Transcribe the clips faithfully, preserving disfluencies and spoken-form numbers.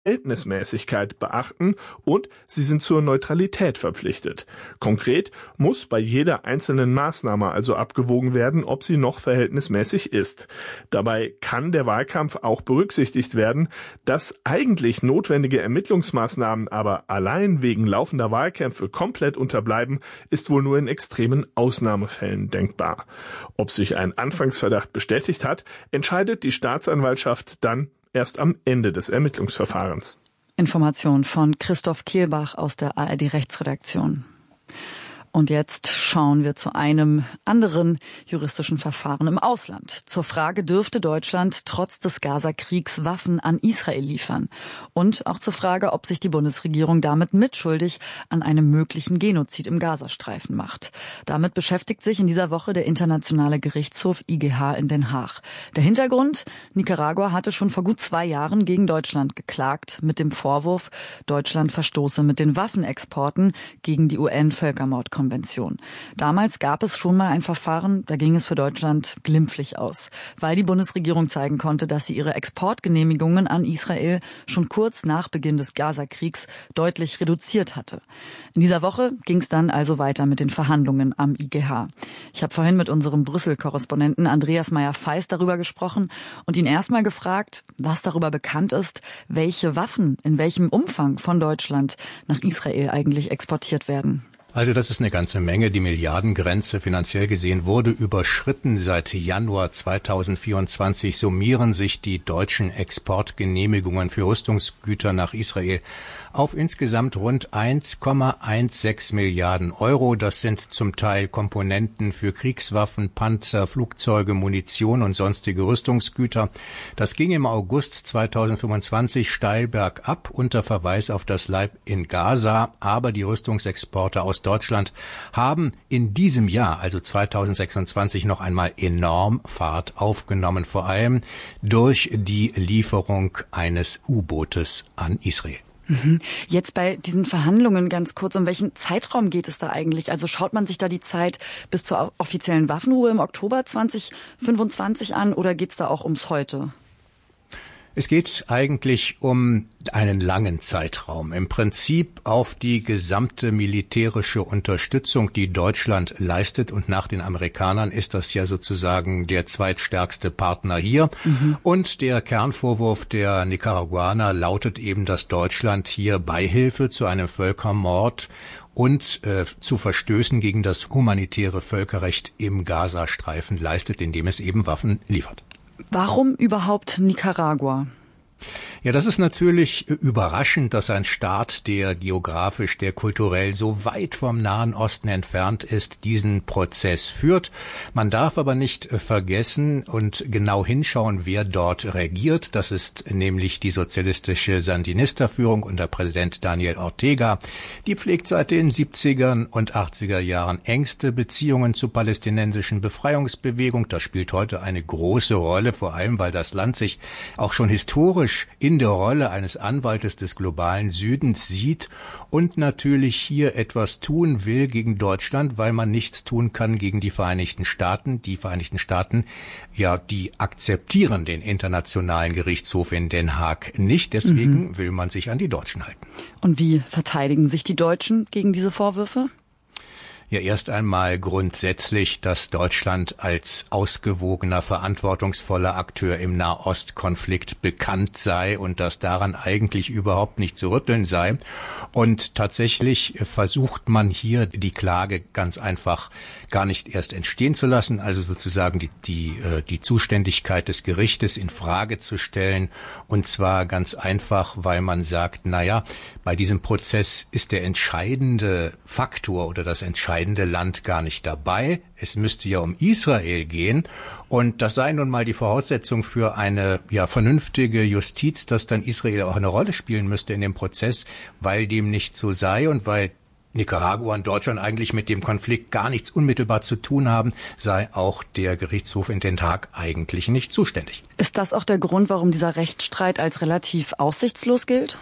Verhältnismäßigkeit beachten und sie sind zur Neutralität verpflichtet. Konkret muss bei jeder einzelnen Maßnahme also abgewogen werden, ob sie noch verhältnismäßig ist. Dabei kann der Wahlkampf auch berücksichtigt werden, dass eigentlich notwendige Ermittlungsmaßnahmen aber allein wegen laufender Wahlkämpfe komplett unterbleiben, ist wohl nur in extremen Ausnahmefällen denkbar. Ob sich ein Anfangsverdacht bestätigt hat, entscheidet die Staatsanwaltschaft dann erst am Ende des Ermittlungsverfahrens. Information von Christoph Kehlbach aus der A R D-Rechtsredaktion. Und jetzt schauen wir zu einem anderen juristischen Verfahren im Ausland. Zur Frage, dürfte Deutschland trotz des Gaza-Kriegs Waffen an Israel liefern? Und auch zur Frage, ob sich die Bundesregierung damit mitschuldig an einem möglichen Genozid im Gazastreifen macht. Damit beschäftigt sich in dieser Woche der Internationale Gerichtshof I G H in Den Haag. Der Hintergrund? Nicaragua hatte schon vor gut zwei Jahren gegen Deutschland geklagt mit dem Vorwurf, Deutschland verstoße mit den Waffenexporten gegen die U N-Völkermordkonvention. Damals gab es schon mal ein Verfahren, da ging es für Deutschland glimpflich aus, weil die Bundesregierung zeigen konnte, dass sie ihre Exportgenehmigungen an Israel schon kurz nach Beginn des Gaza-Kriegs deutlich reduziert hatte. In dieser Woche ging es dann also weiter mit den Verhandlungen am I G H. Ich habe vorhin mit unserem Brüssel-Korrespondenten Andreas Meyer-Feist darüber gesprochen und ihn erstmal gefragt, was darüber bekannt ist, welche Waffen in welchem Umfang von Deutschland nach Israel eigentlich exportiert werden. Also das ist eine ganze Menge. Die Milliardengrenze finanziell gesehen wurde überschritten. Seit Januar zweitausendvierundzwanzig summieren sich die deutschen Exportgenehmigungen für Rüstungsgüter nach Israel auf insgesamt rund eins Komma sechzehn Milliarden Euro. Das sind zum Teil Komponenten für Kriegswaffen, Panzer, Flugzeuge, Munition und sonstige Rüstungsgüter. Das ging im August zweitausendfünfundzwanzig steil bergab unter Verweis auf das Leid in Gaza. Aber die Rüstungsexporte aus Deutschland haben in diesem Jahr, also zweitausendsechsundzwanzig, noch einmal enorm Fahrt aufgenommen, vor allem durch die Lieferung eines U-Bootes an Israel. Jetzt bei diesen Verhandlungen ganz kurz, um welchen Zeitraum geht es da eigentlich? Also schaut man sich da die Zeit bis zur offiziellen Waffenruhe im Oktober zweitausendfünfundzwanzig an oder geht es da auch ums Heute? Es geht eigentlich um einen langen Zeitraum. Im Prinzip auf die gesamte militärische Unterstützung, die Deutschland leistet. Und nach den Amerikanern ist das ja sozusagen der zweitstärkste Partner hier. Mhm. Und der Kernvorwurf der Nicaraguaner lautet eben, dass Deutschland hier Beihilfe zu einem Völkermord und äh, zu Verstößen gegen das humanitäre Völkerrecht im Gazastreifen leistet, indem es eben Waffen liefert. Warum überhaupt Nicaragua? Ja, das ist natürlich überraschend, dass ein Staat, der geografisch, der kulturell so weit vom Nahen Osten entfernt ist, diesen Prozess führt. Man darf aber nicht vergessen und genau hinschauen, wer dort regiert. Das ist nämlich die sozialistische Sandinista-Führung unter Präsident Daniel Ortega. Die pflegt seit den siebzigern und achtziger Jahren engste Beziehungen zur palästinensischen Befreiungsbewegung. Das spielt heute eine große Rolle, vor allem weil das Land sich auch schon historisch in der Rolle eines Anwaltes des globalen Südens sieht und natürlich hier etwas tun will gegen Deutschland, weil man nichts tun kann gegen die Vereinigten Staaten. Die Vereinigten Staaten, ja, die akzeptieren den Internationalen Gerichtshof in Den Haag nicht. Deswegen mhm. will man sich an die Deutschen halten. Und wie verteidigen sich die Deutschen gegen diese Vorwürfe? Ja, erst einmal grundsätzlich, dass Deutschland als ausgewogener, verantwortungsvoller Akteur im Nahostkonflikt bekannt sei und dass daran eigentlich überhaupt nicht zu rütteln sei. Und tatsächlich versucht man hier die Klage ganz einfach gar nicht erst entstehen zu lassen, also sozusagen die, die, die Zuständigkeit des Gerichtes in Frage zu stellen. Und zwar ganz einfach, weil man sagt, na ja, bei diesem Prozess ist der entscheidende Faktor oder das entscheidende Land gar nicht dabei. Es müsste ja um Israel gehen. Und das sei nun mal die Voraussetzung für eine ja vernünftige Justiz, dass dann Israel auch eine Rolle spielen müsste in dem Prozess, weil dem nicht so sei und weil Nicaragua und Deutschland eigentlich mit dem Konflikt gar nichts unmittelbar zu tun haben, sei auch der Gerichtshof in Den Haag eigentlich nicht zuständig. Ist das auch der Grund, warum dieser Rechtsstreit als relativ aussichtslos gilt?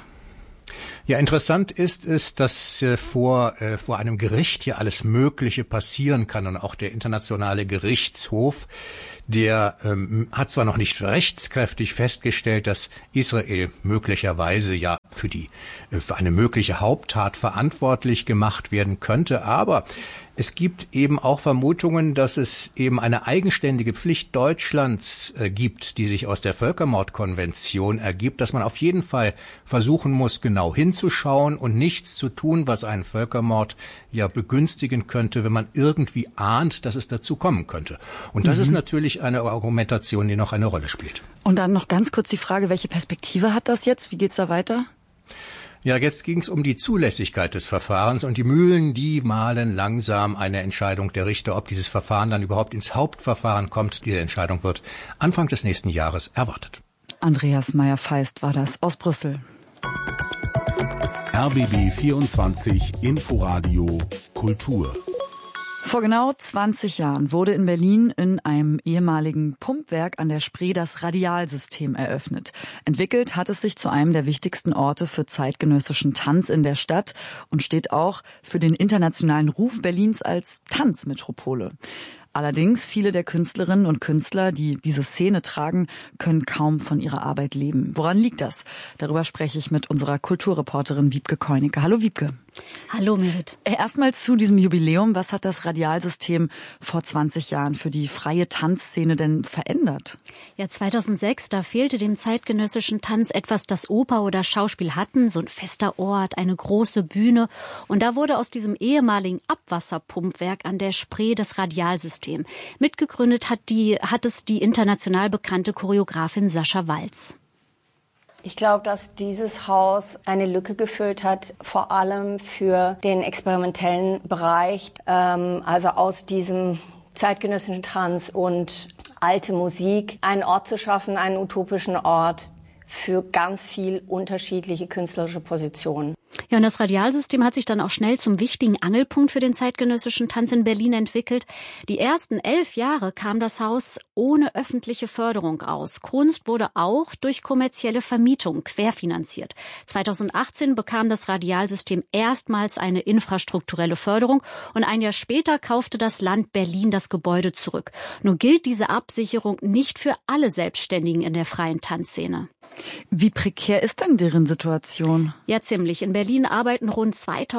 Ja, interessant ist es, dass äh, vor, äh, vor einem Gericht hier alles Mögliche passieren kann und auch der Internationale Gerichtshof, Der ähm, hat zwar noch nicht rechtskräftig festgestellt, dass Israel möglicherweise ja für die äh, für eine mögliche Haupttat verantwortlich gemacht werden könnte, aber es gibt eben auch Vermutungen, dass es eben eine eigenständige Pflicht Deutschlands äh, gibt, die sich aus der Völkermordkonvention ergibt, dass man auf jeden Fall versuchen muss, genau hinzuschauen und nichts zu tun, was einen Völkermord ja begünstigen könnte, wenn man irgendwie ahnt, dass es dazu kommen könnte. Und das mhm. ist natürlich eine Argumentation, die noch eine Rolle spielt. Und dann noch ganz kurz die Frage, welche Perspektive hat das jetzt? Wie geht's da weiter? Ja, jetzt ging es um die Zulässigkeit des Verfahrens und die Mühlen, die mahlen langsam eine Entscheidung der Richter, ob dieses Verfahren dann überhaupt ins Hauptverfahren kommt. Die Entscheidung wird Anfang des nächsten Jahres erwartet. Andreas Meyer-Feist war das aus Brüssel. R B B vierundzwanzig Inforadio Kultur. Vor genau zwanzig Jahren wurde in Berlin in einem ehemaligen Pumpwerk an der Spree das Radialsystem eröffnet. Entwickelt hat es sich zu einem der wichtigsten Orte für zeitgenössischen Tanz in der Stadt und steht auch für den internationalen Ruf Berlins als Tanzmetropole. Allerdings, viele der Künstlerinnen und Künstler, die diese Szene tragen, können kaum von ihrer Arbeit leben. Woran liegt das? Darüber spreche ich mit unserer Kulturreporterin Wiebke Koinecke. Hallo Wiebke. Hallo Merit. Erstmal zu diesem Jubiläum. Was hat das Radialsystem vor zwanzig Jahren für die freie Tanzszene denn verändert? Ja, zweitausendsechs, da fehlte dem zeitgenössischen Tanz etwas, das Oper oder Schauspiel hatten. So ein fester Ort, eine große Bühne. Und da wurde aus diesem ehemaligen Abwasserpumpwerk an der Spree das Radialsystem. Mitgegründet hat, die, hat es die international bekannte Choreografin Sascha Walz. Ich glaube, dass dieses Haus eine Lücke gefüllt hat, vor allem für den experimentellen Bereich, ähm, also aus diesem zeitgenössischen Tanz und alte Musik, einen Ort zu schaffen, einen utopischen Ort für ganz viel unterschiedliche künstlerische Positionen. Ja, und das Radialsystem hat sich dann auch schnell zum wichtigen Angelpunkt für den zeitgenössischen Tanz in Berlin entwickelt. Die ersten elf Jahre kam das Haus ohne öffentliche Förderung aus. Kunst wurde auch durch kommerzielle Vermietung querfinanziert. zweitausendachtzehn bekam das Radialsystem erstmals eine infrastrukturelle Förderung und ein Jahr später kaufte das Land Berlin das Gebäude zurück. Nur gilt diese Absicherung nicht für alle Selbstständigen in der freien Tanzszene. Wie prekär ist denn deren Situation? Ja, ziemlich. In Berlin arbeiten rund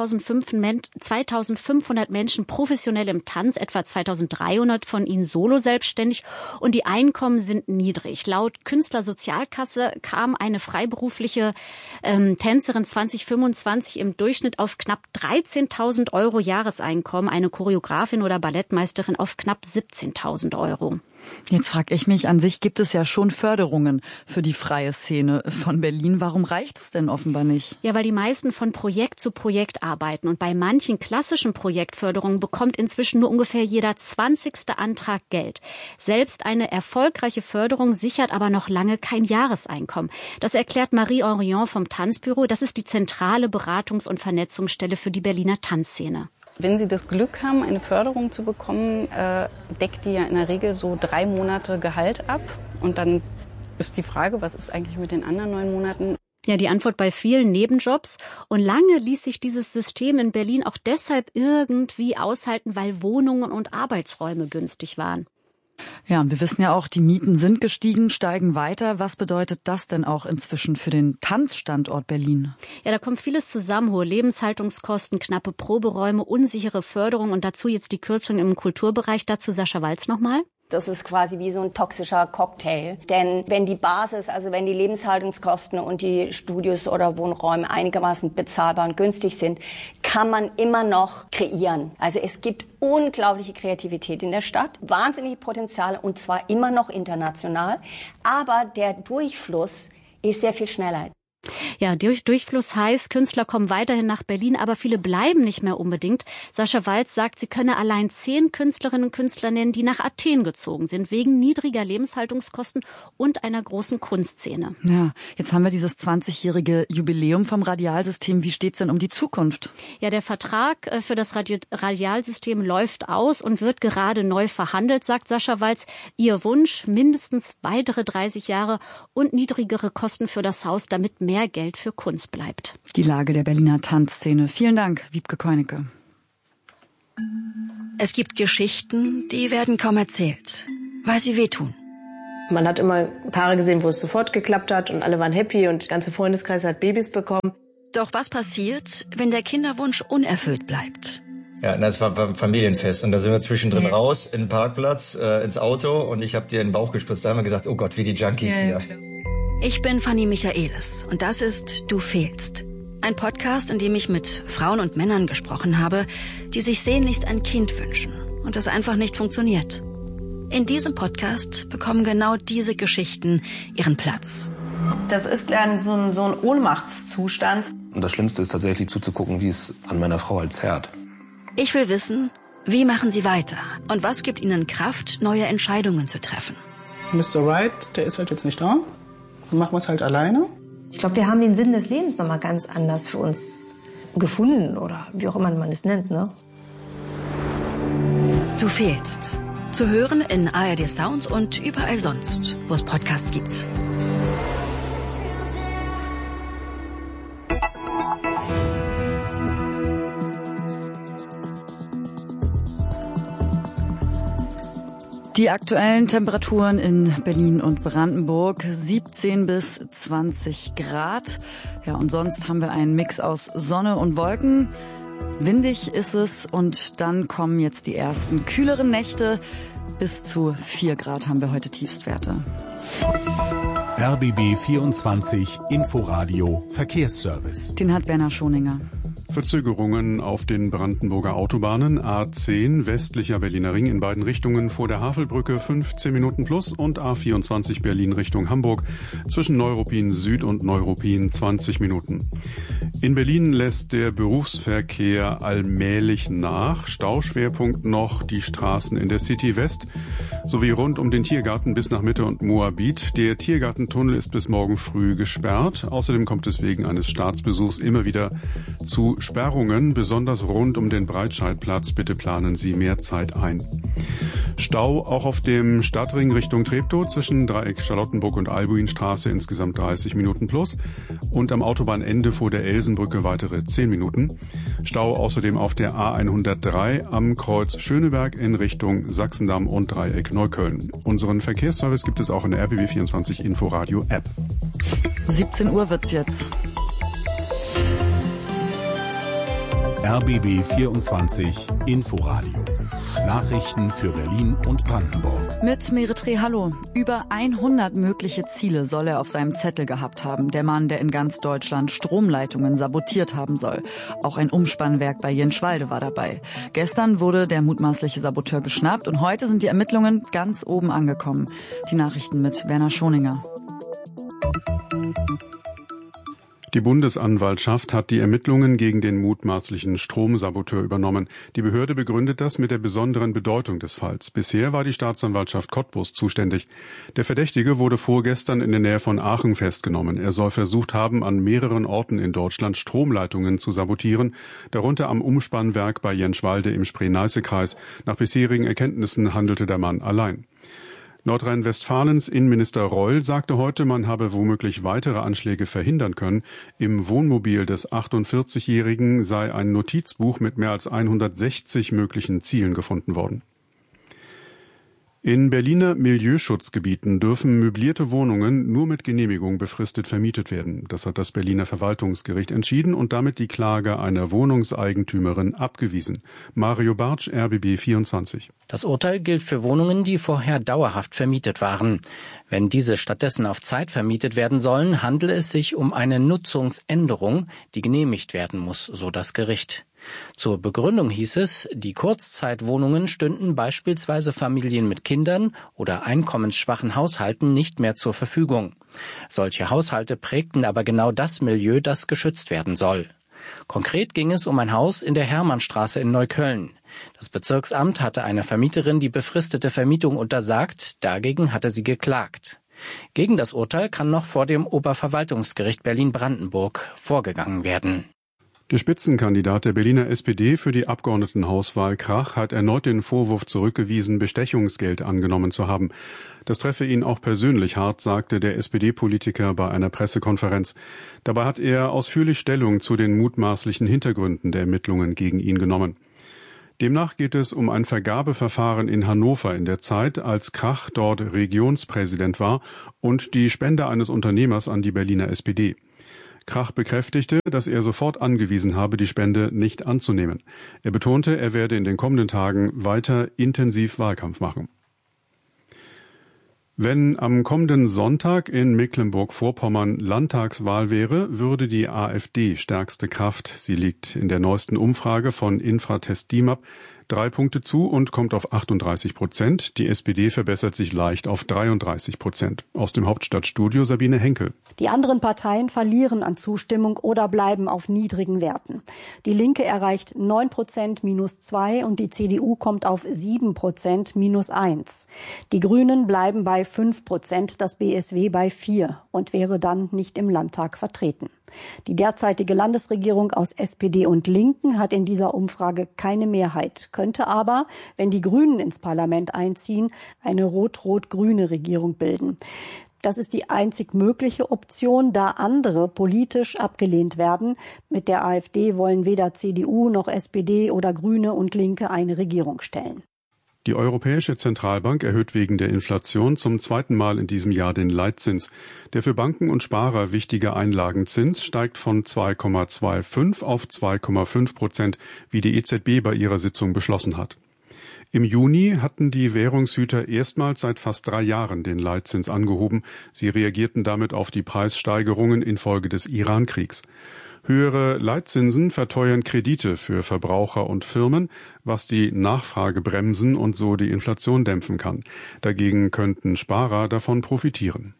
zweitausendfünfhundert Menschen professionell im Tanz, etwa zweitausenddreihundert von ihnen solo selbstständig und die Einkommen sind niedrig. Laut Künstlersozialkasse kam eine freiberufliche ähm, Tänzerin zweitausendfünfundzwanzig im Durchschnitt auf knapp dreizehntausend Euro Jahreseinkommen, eine Choreografin oder Ballettmeisterin auf knapp siebzehntausend Euro. Jetzt frage ich mich, an sich gibt es ja schon Förderungen für die freie Szene von Berlin. Warum reicht es denn offenbar nicht? Ja, weil die meisten von Projekt zu Projekt arbeiten. Und bei manchen klassischen Projektförderungen bekommt inzwischen nur ungefähr jeder zwanzigste Antrag Geld. Selbst eine erfolgreiche Förderung sichert aber noch lange kein Jahreseinkommen. Das erklärt Marie Henrion vom Tanzbüro. Das ist die zentrale Beratungs- und Vernetzungsstelle für die Berliner Tanzszene. Wenn Sie das Glück haben, eine Förderung zu bekommen, äh, deckt die ja in der Regel so drei Monate Gehalt ab. Und dann ist die Frage, was ist eigentlich mit den anderen neun Monaten? Ja, die Antwort bei vielen Nebenjobs. Und lange ließ sich dieses System in Berlin auch deshalb irgendwie aushalten, weil Wohnungen und Arbeitsräume günstig waren. Ja, wir wissen ja auch, die Mieten sind gestiegen, steigen weiter. Was bedeutet das denn auch inzwischen für den Tanzstandort Berlin? Ja, da kommt vieles zusammen. Hohe Lebenshaltungskosten, knappe Proberäume, unsichere Förderung und dazu jetzt die Kürzung im Kulturbereich. Dazu Sascha Walz nochmal. Das ist quasi wie so ein toxischer Cocktail. Denn wenn die Basis, also wenn die Lebenshaltungskosten und die Studios oder Wohnräume einigermaßen bezahlbar und günstig sind, kann man immer noch kreieren. Also es gibt unglaubliche Kreativität in der Stadt, wahnsinnige Potenziale und zwar immer noch international. Aber der Durchfluss ist sehr viel schneller. Ja, durch Durchfluss heißt, Künstler kommen weiterhin nach Berlin, aber viele bleiben nicht mehr unbedingt. Sascha Walz sagt, sie könne allein zehn Künstlerinnen und Künstler nennen, die nach Athen gezogen sind, wegen niedriger Lebenshaltungskosten und einer großen Kunstszene. Ja, jetzt haben wir dieses zwanzigjährige Jubiläum vom Radialsystem. Wie steht's denn um die Zukunft? Ja, der Vertrag für das Radialsystem läuft aus und wird gerade neu verhandelt, sagt Sascha Walz. Ihr Wunsch, mindestens weitere dreißig Jahre und niedrigere Kosten für das Haus, damit mehr mehr Geld für Kunst bleibt. Die Lage der Berliner Tanzszene. Vielen Dank, Wiebke Koinecke. Es gibt Geschichten, die werden kaum erzählt. weil sie wehtun. Man hat immer Paare gesehen, wo es sofort geklappt hat und alle waren happy und der ganze Freundeskreis hat Babys bekommen. Doch was passiert, wenn der Kinderwunsch unerfüllt bleibt? Ja, das war ein Familienfest und da sind wir zwischendrin ja. raus in den Parkplatz, äh, ins Auto und ich habe dir in den Bauch gespritzt. Da haben wir gesagt, oh Gott, wie die Junkies ja. hier. Ich bin Fanny Michaelis und das ist Du fehlst. Ein Podcast, in dem ich mit Frauen und Männern gesprochen habe, die sich sehnlichst ein Kind wünschen und das einfach nicht funktioniert. In diesem Podcast bekommen genau diese Geschichten ihren Platz. Das ist ein, so, ein, so ein Ohnmachtszustand. Und das Schlimmste ist tatsächlich zuzugucken, wie es an meiner Frau halt zerrt. Ich will wissen, wie machen Sie weiter und was gibt Ihnen Kraft, neue Entscheidungen zu treffen? Mister Right, der ist halt jetzt nicht da. Dann machen wir es halt alleine. Ich glaube, wir haben den Sinn des Lebens noch mal ganz anders für uns gefunden oder wie auch immer man es nennt, ne? Du fehlst. Zu hören in A R D Sounds und überall sonst, wo es Podcasts gibt. Die aktuellen Temperaturen in Berlin und Brandenburg, siebzehn bis zwanzig Grad. Ja, und sonst haben wir einen Mix aus Sonne und Wolken. Windig ist es und dann kommen jetzt die ersten kühleren Nächte. Bis zu vier Grad haben wir heute Tiefstwerte. R B B vierundzwanzig Inforadio Verkehrsservice. Den hat Werner Schoninger. Verzögerungen auf den Brandenburger Autobahnen A zehn westlicher Berliner Ring in beiden Richtungen vor der Havelbrücke fünfzehn Minuten plus und A vierundzwanzig Berlin Richtung Hamburg zwischen Neuruppin Süd und Neuruppin zwanzig Minuten. In Berlin lässt der Berufsverkehr allmählich nach. Stauschwerpunkt noch die Straßen in der City West sowie rund um den Tiergarten bis nach Mitte und Moabit. Der Tiergartentunnel ist bis morgen früh gesperrt. Außerdem kommt es wegen eines Staatsbesuchs immer wieder zu Sperrungen, besonders rund um den Breitscheidplatz. Bitte planen Sie mehr Zeit ein. Stau auch auf dem Stadtring Richtung Treptow zwischen Dreieck Charlottenburg und Albuinstraße insgesamt dreißig Minuten plus und am Autobahnende vor der Elsenbrücke weitere zehn Minuten. Stau außerdem auf der A hundertdrei am Kreuz Schöneberg in Richtung Sachsendamm und Dreieck Neukölln. Unseren Verkehrsservice gibt es auch in der R B B vierundzwanzig Inforadio App. siebzehn Uhr wird's jetzt. R B B vierundzwanzig Inforadio. Nachrichten für Berlin und Brandenburg. Mit Meritre, hallo. Über hundert mögliche Ziele soll er auf seinem Zettel gehabt haben. Der Mann, der in ganz Deutschland Stromleitungen sabotiert haben soll. Auch ein Umspannwerk bei Jenschwalde war dabei. Gestern wurde der mutmaßliche Saboteur geschnappt und heute sind die Ermittlungen ganz oben angekommen. Die Nachrichten mit Werner Schoninger. Die Bundesanwaltschaft hat die Ermittlungen gegen den mutmaßlichen Stromsaboteur übernommen. Die Behörde begründet das mit der besonderen Bedeutung des Falls. Bisher war die Staatsanwaltschaft Cottbus zuständig. Der Verdächtige wurde vorgestern in der Nähe von Aachen festgenommen. Er soll versucht haben, an mehreren Orten in Deutschland Stromleitungen zu sabotieren, darunter am Umspannwerk bei Jenschwalde im Spree-Neiße-Kreis. Nach bisherigen Erkenntnissen handelte der Mann allein. Nordrhein-Westfalens Innenminister Reul sagte heute, man habe womöglich weitere Anschläge verhindern können. Im Wohnmobil des achtundvierzigjährigen sei ein Notizbuch mit mehr als hundertsechzig möglichen Zielen gefunden worden. In Berliner Milieuschutzgebieten dürfen möblierte Wohnungen nur mit Genehmigung befristet vermietet werden. Das hat das Berliner Verwaltungsgericht entschieden und damit die Klage einer Wohnungseigentümerin abgewiesen. Mario Bartsch, R B B vierundzwanzig. Das Urteil gilt für Wohnungen, die vorher dauerhaft vermietet waren. Wenn diese stattdessen auf Zeit vermietet werden sollen, handelt es sich um eine Nutzungsänderung, die genehmigt werden muss, so das Gericht. Zur Begründung hieß es, die Kurzzeitwohnungen stünden beispielsweise Familien mit Kindern oder einkommensschwachen Haushalten nicht mehr zur Verfügung. Solche Haushalte prägten aber genau das Milieu, das geschützt werden soll. Konkret ging es um ein Haus in der Hermannstraße in Neukölln. Das Bezirksamt hatte einer Vermieterin die befristete Vermietung untersagt, dagegen hatte sie geklagt. Gegen das Urteil kann noch vor dem Oberverwaltungsgericht Berlin-Brandenburg vorgegangen werden. Der Spitzenkandidat der Berliner S P D für die Abgeordnetenhauswahl Krach hat erneut den Vorwurf zurückgewiesen, Bestechungsgeld angenommen zu haben. Das treffe ihn auch persönlich hart, sagte der S P D-Politiker bei einer Pressekonferenz. Dabei hat er ausführlich Stellung zu den mutmaßlichen Hintergründen der Ermittlungen gegen ihn genommen. Demnach geht es um ein Vergabeverfahren in Hannover in der Zeit, als Krach dort Regionspräsident war und die Spende eines Unternehmers an die Berliner S P D. Krach bekräftigte, dass er sofort angewiesen habe, die Spende nicht anzunehmen. Er betonte, er werde in den kommenden Tagen weiter intensiv Wahlkampf machen. Wenn am kommenden Sonntag in Mecklenburg-Vorpommern Landtagswahl wäre, würde die AfD stärkste Kraft. Sie liegt in der neuesten Umfrage von Infratest DIMAP drei Punkte zu und kommt auf achtunddreißig Prozent. Die S P D verbessert sich leicht auf dreiunddreißig Prozent. Aus dem Hauptstadtstudio Sabine Henkel. Die anderen Parteien verlieren an Zustimmung oder bleiben auf niedrigen Werten. Die Linke erreicht neun Prozent minus zwei und die C D U kommt auf sieben Prozent minus eins. Die Grünen bleiben bei fünf Prozent, das B S W bei vier und wäre dann nicht im Landtag vertreten. Die derzeitige Landesregierung aus S P D und Linken hat in dieser Umfrage keine Mehrheit, könnte aber, wenn die Grünen ins Parlament einziehen, eine rot-rot-grüne Regierung bilden. Das ist die einzig mögliche Option, da andere politisch abgelehnt werden. Mit der AfD wollen weder C D U noch S P D oder Grüne und Linke eine Regierung stellen. Die Europäische Zentralbank erhöht wegen der Inflation zum zweiten Mal in diesem Jahr den Leitzins. Der für Banken und Sparer wichtige Einlagenzins steigt von zwei Komma fünfundzwanzig auf zwei Komma fünf Prozent, wie die E Z B bei ihrer Sitzung beschlossen hat. Im Juni hatten die Währungshüter erstmals seit fast drei Jahren den Leitzins angehoben. Sie reagierten damit auf die Preissteigerungen infolge des Iran-Kriegs. Höhere Leitzinsen verteuern Kredite für Verbraucher und Firmen, was die Nachfrage bremsen und so die Inflation dämpfen kann. Dagegen könnten Sparer davon profitieren.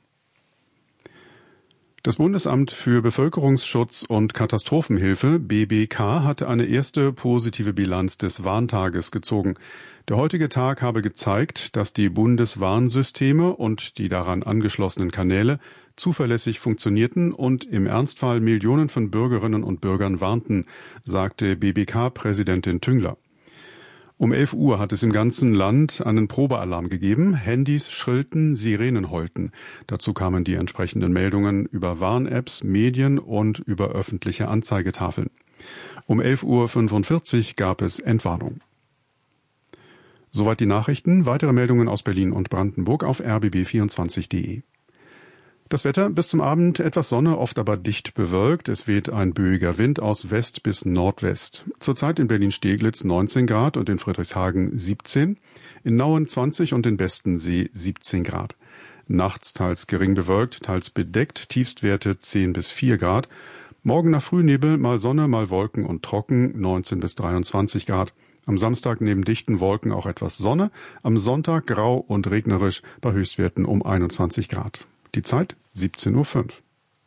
Das Bundesamt für Bevölkerungsschutz und Katastrophenhilfe, B B K, hatte eine erste positive Bilanz des Warntages gezogen. Der heutige Tag habe gezeigt, dass die Bundeswarnsysteme und die daran angeschlossenen Kanäle zuverlässig funktionierten und im Ernstfall Millionen von Bürgerinnen und Bürgern warnten, sagte B B K-Präsidentin Tüngler. Um elf Uhr hat es im ganzen Land einen Probealarm gegeben. Handys schrillten, Sirenen heulten. Dazu kamen die entsprechenden Meldungen über Warn-Apps, Medien und über öffentliche Anzeigetafeln. Um elf Uhr fünfundvierzig gab es Entwarnung. Soweit die Nachrichten. Weitere Meldungen aus Berlin und Brandenburg auf r b b vierundzwanzig punkt d e. Das Wetter bis zum Abend etwas Sonne, oft aber dicht bewölkt. Es weht ein böiger Wind aus West bis Nordwest. Zurzeit in Berlin-Steglitz neunzehn Grad und in Friedrichshagen siebzehn, in Nauen zwanzig und in Bestensee siebzehn Grad. Nachts teils gering bewölkt, teils bedeckt, Tiefstwerte zehn bis vier Grad. Morgen nach Frühnebel mal Sonne, mal Wolken und trocken, neunzehn bis dreiundzwanzig Grad. Am Samstag neben dichten Wolken auch etwas Sonne, am Sonntag grau und regnerisch bei Höchstwerten um einundzwanzig Grad. Die Zeit siebzehn Uhr fünf.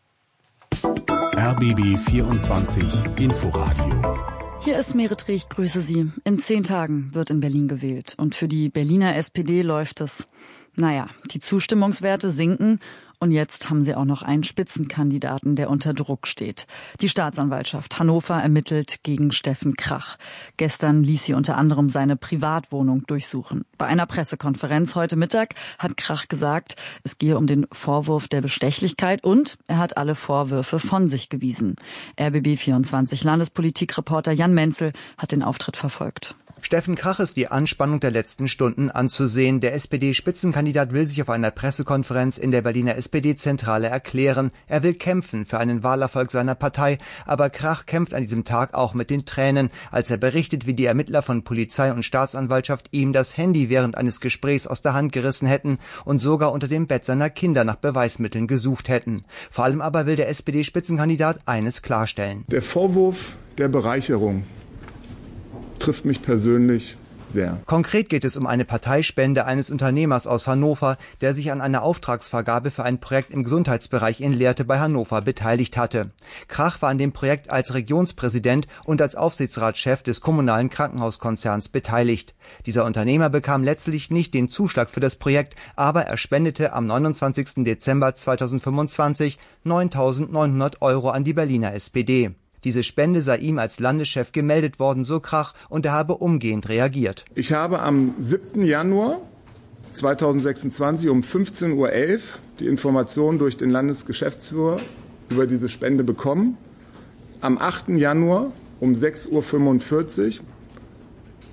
R B B vierundzwanzig Inforadio. Hier ist Merit Reh, ich grüße Sie. In zehn Tagen wird in Berlin gewählt. Und für die Berliner S P D läuft es, naja, die Zustimmungswerte sinken. Und jetzt haben sie auch noch einen Spitzenkandidaten, der unter Druck steht. Die Staatsanwaltschaft Hannover ermittelt gegen Steffen Krach. Gestern ließ sie unter anderem seine Privatwohnung durchsuchen. Bei einer Pressekonferenz heute Mittag hat Krach gesagt, es gehe um den Vorwurf der Bestechlichkeit und er hat alle Vorwürfe von sich gewiesen. R B B vierundzwanzig Landespolitikreporter Jan Menzel hat den Auftritt verfolgt. Steffen Krach ist die Anspannung der letzten Stunden anzusehen. Der S P D-Spitzenkandidat will sich auf einer Pressekonferenz in der Berliner S P D-Zentrale erklären. Er will kämpfen für einen Wahlerfolg seiner Partei. Aber Krach kämpft an diesem Tag auch mit den Tränen, als er berichtet, wie die Ermittler von Polizei und Staatsanwaltschaft ihm das Handy während eines Gesprächs aus der Hand gerissen hätten und sogar unter dem Bett seiner Kinder nach Beweismitteln gesucht hätten. Vor allem aber will der S P D-Spitzenkandidat eines klarstellen. Der Vorwurf der Bereicherung trifft mich persönlich sehr. Konkret geht es um eine Parteispende eines Unternehmers aus Hannover, der sich an einer Auftragsvergabe für ein Projekt im Gesundheitsbereich in Lehrte bei Hannover beteiligt hatte. Krach war an dem Projekt als Regionspräsident und als Aufsichtsratschef des kommunalen Krankenhauskonzerns beteiligt. Dieser Unternehmer bekam letztlich nicht den Zuschlag für das Projekt, aber er spendete am neunundzwanzigsten Dezember zweitausendfünfundzwanzig neuntausendneunhundert Euro an die Berliner S P D. Diese Spende sei ihm als Landeschef gemeldet worden, so Krach, und er habe umgehend reagiert. Ich habe am siebten Januar zweitausendsechsundzwanzig um fünfzehn Uhr elf die Information durch den Landesgeschäftsführer über diese Spende bekommen. Am achten Januar um sechs Uhr fünfundvierzig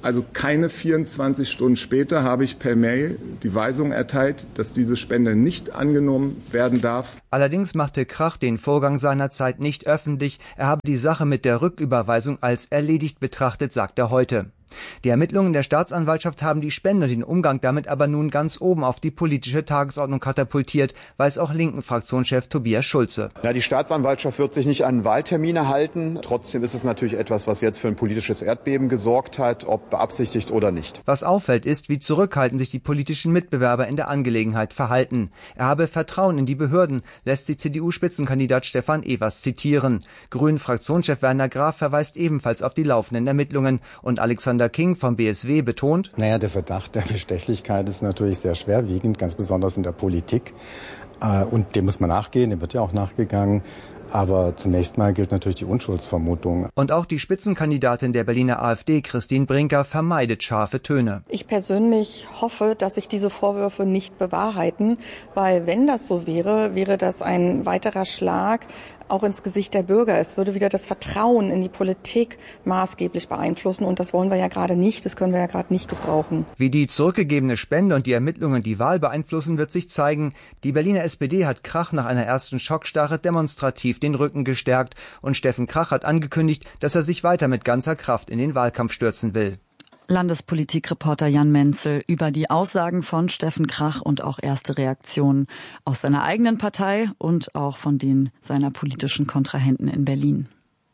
Also keine vierundzwanzig Stunden später habe ich per Mail die Weisung erteilt, dass diese Spende nicht angenommen werden darf. Allerdings machte Krach den Vorgang seinerzeit nicht öffentlich. Er habe die Sache mit der Rücküberweisung als erledigt betrachtet, sagt er heute. Die Ermittlungen der Staatsanwaltschaft haben die Spende und den Umgang damit aber nun ganz oben auf die politische Tagesordnung katapultiert, weiß auch Linken-Fraktionschef Tobias Schulze. Ja, die Staatsanwaltschaft wird sich nicht an Wahltermine halten. Trotzdem ist es natürlich etwas, was jetzt für ein politisches Erdbeben gesorgt hat, ob beabsichtigt oder nicht. Was auffällt, ist, wie zurückhaltend sich die politischen Mitbewerber in der Angelegenheit verhalten. Er habe Vertrauen in die Behörden, lässt sich C D U-Spitzenkandidat Stefan Evers zitieren. Grünen-Fraktionschef Werner Graf verweist ebenfalls auf die laufenden Ermittlungen und Alexander King vom B S W betont: Naja, der Verdacht der Bestechlichkeit ist natürlich sehr schwerwiegend, ganz besonders in der Politik. Und dem muss man nachgehen, dem wird ja auch nachgegangen. Aber zunächst mal gilt natürlich die Unschuldsvermutung. Und auch die Spitzenkandidatin der Berliner AfD, Christine Brinker, vermeidet scharfe Töne. Ich persönlich hoffe, dass sich diese Vorwürfe nicht bewahrheiten, weil wenn das so wäre, wäre das ein weiterer Schlag auch ins Gesicht der Bürger. Es würde wieder das Vertrauen in die Politik maßgeblich beeinflussen und das wollen wir ja gerade nicht, das können wir ja gerade nicht gebrauchen. Wie die zurückgegebene Spende und die Ermittlungen die Wahl beeinflussen, wird sich zeigen. Die Berliner S P D hat Krach nach einer ersten Schockstarre demonstrativ den Rücken gestärkt und Steffen Krach hat angekündigt, dass er sich weiter mit ganzer Kraft in den Wahlkampf stürzen will. Landespolitikreporter Jan Menzel über die Aussagen von Steffen Krach und auch erste Reaktionen aus seiner eigenen Partei und auch von den seiner politischen Kontrahenten in Berlin.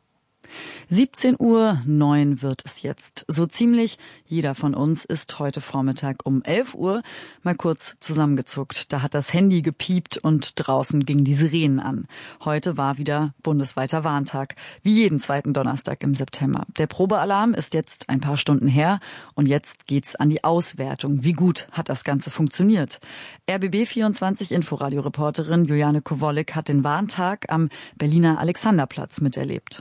siebzehn Uhr neun wird es jetzt. So ziemlich jeder von uns ist heute Vormittag um elf Uhr mal kurz zusammengezuckt. Da hat das Handy gepiept und draußen gingen die Sirenen an. Heute war wieder bundesweiter Warntag, wie jeden zweiten Donnerstag im September. Der Probealarm ist jetzt ein paar Stunden her und jetzt geht's an die Auswertung. Wie gut hat das Ganze funktioniert? R B B vierundzwanzig Inforadio-Reporterin Juliane Kowolek hat den Warntag am Berliner Alexanderplatz miterlebt.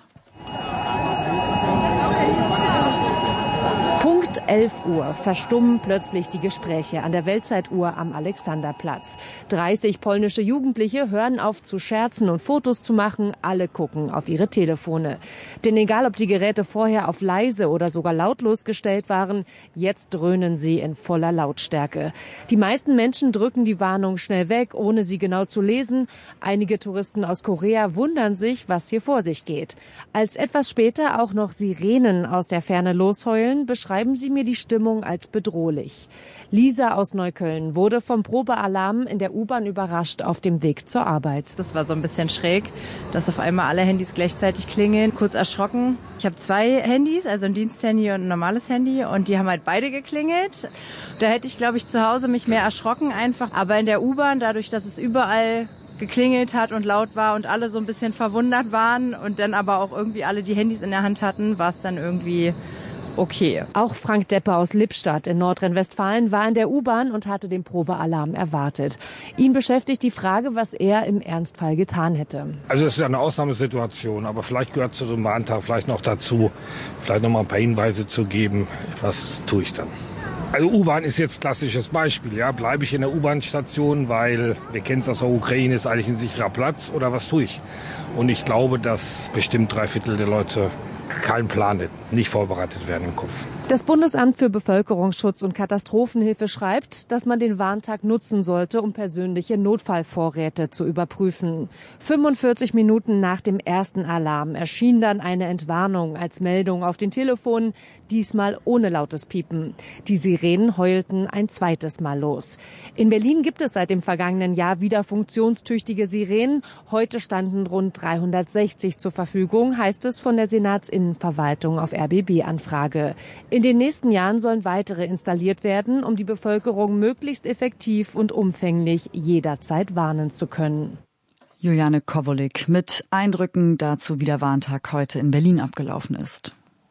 Punkt elf Uhr verstummen plötzlich die Gespräche an der Weltzeituhr am Alexanderplatz. dreißig polnische Jugendliche hören auf zu scherzen und Fotos zu machen. Alle gucken auf ihre Telefone. Denn egal, ob die Geräte vorher auf leise oder sogar lautlos gestellt waren, jetzt dröhnen sie in voller Lautstärke. Die meisten Menschen drücken die Warnung schnell weg, ohne sie genau zu lesen. Einige Touristen aus Korea wundern sich, was hier vor sich geht. Als etwas später auch noch Sirenen aus der Ferne losheulen, beschreiben sie mir die Stimmung als bedrohlich. Lisa aus Neukölln wurde vom Probealarm in der U-Bahn überrascht auf dem Weg zur Arbeit. Das war so ein bisschen schräg, dass auf einmal alle Handys gleichzeitig klingeln. Kurz erschrocken. Ich habe zwei Handys, also ein Diensthandy und ein normales Handy und die haben halt beide geklingelt. Da hätte ich, glaube ich, zu Hause mich mehr erschrocken einfach. Aber in der U-Bahn, dadurch, dass es überall geklingelt hat und laut war und alle so ein bisschen verwundert waren und dann aber auch irgendwie alle die Handys in der Hand hatten, war es dann irgendwie okay. Auch Frank Deppe aus Lippstadt in Nordrhein-Westfalen war in der U-Bahn und hatte den Probealarm erwartet. Ihn beschäftigt die Frage, was er im Ernstfall getan hätte. Also es ist ja eine Ausnahmesituation, aber vielleicht gehört zu dem Warntag vielleicht noch dazu, vielleicht noch mal ein paar Hinweise zu geben, was tue ich dann. Also U-Bahn ist jetzt klassisches Beispiel, ja, bleibe ich in der U-Bahn-Station, weil wir kennen es aus der Ukraine, ist eigentlich ein sicherer Platz, oder was tue ich? Und ich glaube, dass bestimmt drei Viertel der Leute keinen Plan hätten, nicht vorbereitet werden im Kopf. Das Bundesamt für Bevölkerungsschutz und Katastrophenhilfe schreibt, dass man den Warntag nutzen sollte, um persönliche Notfallvorräte zu überprüfen. fünfundvierzig Minuten nach dem ersten Alarm erschien dann eine Entwarnung als Meldung auf den Telefonen, diesmal ohne lautes Piepen. Die Sirenen heulten ein zweites Mal los. In Berlin gibt es seit dem vergangenen Jahr wieder funktionstüchtige Sirenen. Heute standen rund dreihundertsechzig zur Verfügung, heißt es von der Senatsinnenverwaltung auf R B B-Anfrage. In den nächsten Jahren sollen weitere installiert werden, um die Bevölkerung möglichst effektiv und umfänglich jederzeit warnen zu können. Juliane Kowolek mit Eindrücken dazu, wie der Warntag heute in Berlin abgelaufen ist.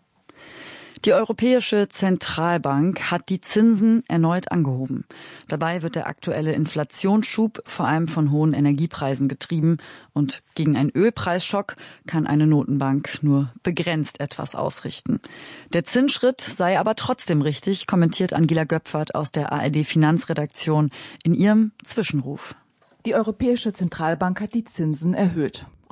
Die Europäische Zentralbank hat die Zinsen erneut angehoben. Dabei wird der aktuelle Inflationsschub vor allem von hohen Energiepreisen getrieben und gegen einen Ölpreisschock kann eine Notenbank nur begrenzt etwas ausrichten. Der Zinsschritt sei aber trotzdem richtig, kommentiert Angela Göpfert aus der A R D Finanzredaktion in ihrem Zwischenruf. Die Europäische Zentralbank hat die Zinsen erhöht.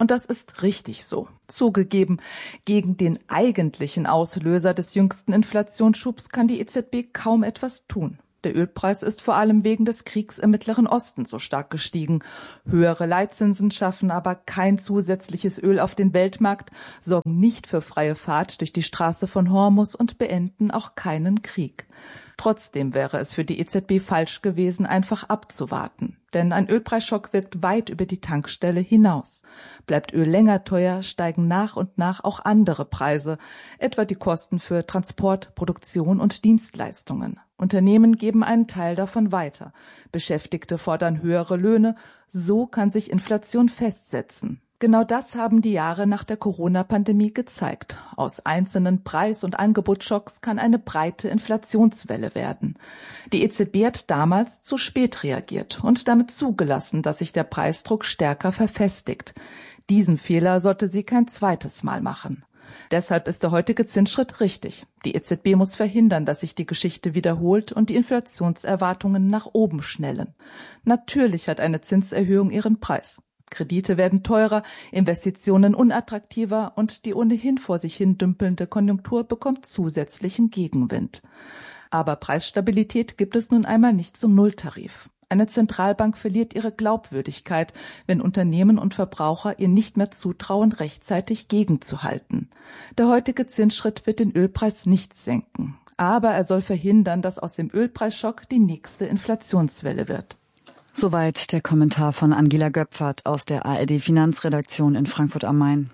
Und das ist richtig so. Zugegeben, gegen den eigentlichen Auslöser des jüngsten Inflationsschubs kann die E Z B kaum etwas tun. Der Ölpreis ist vor allem wegen des Kriegs im Mittleren Osten so stark gestiegen. Höhere Leitzinsen schaffen aber kein zusätzliches Öl auf den Weltmarkt, sorgen nicht für freie Fahrt durch die Straße von Hormuz und beenden auch keinen Krieg. Trotzdem wäre es für die E Z B falsch gewesen, einfach abzuwarten. Denn ein Ölpreisschock wirkt weit über die Tankstelle hinaus. Bleibt Öl länger teuer, steigen nach und nach auch andere Preise, etwa die Kosten für Transport, Produktion und Dienstleistungen. Unternehmen geben einen Teil davon weiter. Beschäftigte fordern höhere Löhne. So kann sich Inflation festsetzen. Genau das haben die Jahre nach der Corona-Pandemie gezeigt. Aus einzelnen Preis- und Angebotsschocks kann eine breite Inflationswelle werden. Die E Z B hat damals zu spät reagiert und damit zugelassen, dass sich der Preisdruck stärker verfestigt. Diesen Fehler sollte sie kein zweites Mal machen. Deshalb ist der heutige Zinsschritt richtig. Die E Z B muss verhindern, dass sich die Geschichte wiederholt und die Inflationserwartungen nach oben schnellen. Natürlich hat eine Zinserhöhung ihren Preis. Kredite werden teurer, Investitionen unattraktiver und die ohnehin vor sich hin dümpelnde Konjunktur bekommt zusätzlichen Gegenwind. Aber Preisstabilität gibt es nun einmal nicht zum Nulltarif. Eine Zentralbank verliert ihre Glaubwürdigkeit, wenn Unternehmen und Verbraucher ihr nicht mehr zutrauen, rechtzeitig gegenzuhalten. Der heutige Zinsschritt wird den Ölpreis nicht senken. Aber er soll verhindern, dass aus dem Ölpreisschock die nächste Inflationswelle wird. Soweit der Kommentar von Angela Göpfert aus der A R D-Finanzredaktion in Frankfurt am Main.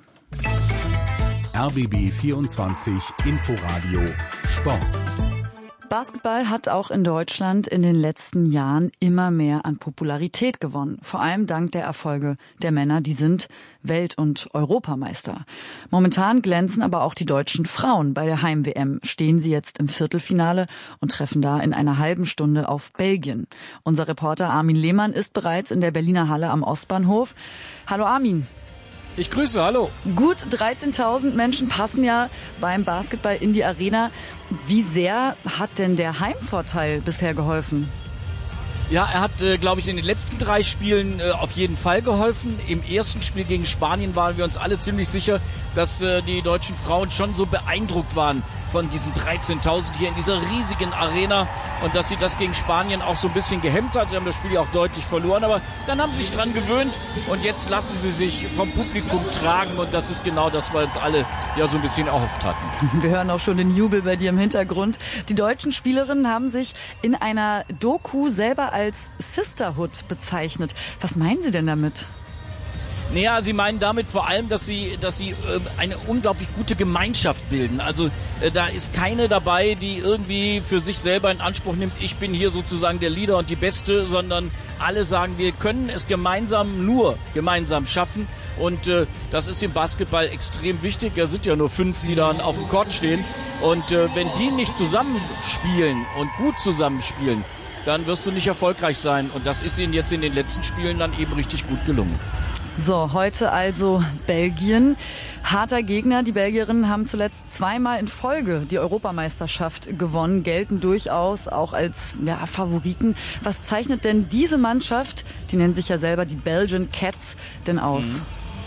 R B B vierundzwanzig Inforadio Sport. Basketball hat auch in Deutschland in den letzten Jahren immer mehr an Popularität gewonnen. Vor allem dank der Erfolge der Männer, die sind Welt- und Europameister. Momentan glänzen aber auch die deutschen Frauen. Bei der Heim-W M stehen sie jetzt im Viertelfinale und treffen da in einer halben Stunde auf Belgien. Unser Reporter Armin Lehmann ist bereits in der Berliner Halle am Ostbahnhof. Hallo Armin. Ich grüße, hallo. Gut dreizehntausend Menschen passen ja beim Basketball in die Arena. Wie sehr hat denn der Heimvorteil bisher geholfen? Ja, er hat, äh, glaube ich, in den letzten drei Spielen äh, auf jeden Fall geholfen. Im ersten Spiel gegen Spanien waren wir uns alle ziemlich sicher, dass äh, die deutschen Frauen schon so beeindruckt waren von diesen dreizehntausend hier in dieser riesigen Arena und dass sie das gegen Spanien auch so ein bisschen gehemmt hat. Sie haben das Spiel ja auch deutlich verloren, aber dann haben sie sich dran gewöhnt und jetzt lassen sie sich vom Publikum tragen und das ist genau das, was wir uns alle ja so ein bisschen erhofft hatten. Wir hören auch schon den Jubel bei dir im Hintergrund. Die deutschen Spielerinnen haben sich in einer Doku selber als Sisterhood bezeichnet. Was meinen Sie denn damit? Naja, sie meinen damit vor allem, dass sie, dass sie äh, eine unglaublich gute Gemeinschaft bilden. Also äh, da ist keine dabei, die irgendwie für sich selber in Anspruch nimmt, ich bin hier sozusagen der Leader und die Beste, sondern alle sagen, wir können es gemeinsam, nur gemeinsam schaffen. Und äh, das ist im Basketball extrem wichtig. Da sind ja nur fünf, die dann auf dem Court stehen. Und äh, wenn die nicht zusammenspielen und gut zusammenspielen, dann wirst du nicht erfolgreich sein. Und das ist ihnen jetzt in den letzten Spielen dann eben richtig gut gelungen. So, heute also Belgien. Harter Gegner. Die Belgierinnen haben zuletzt zweimal in Folge die Europameisterschaft gewonnen, gelten durchaus auch als ja, Favoriten. Was zeichnet denn diese Mannschaft, die nennen sich ja selber die Belgian Cats, denn aus? Mhm.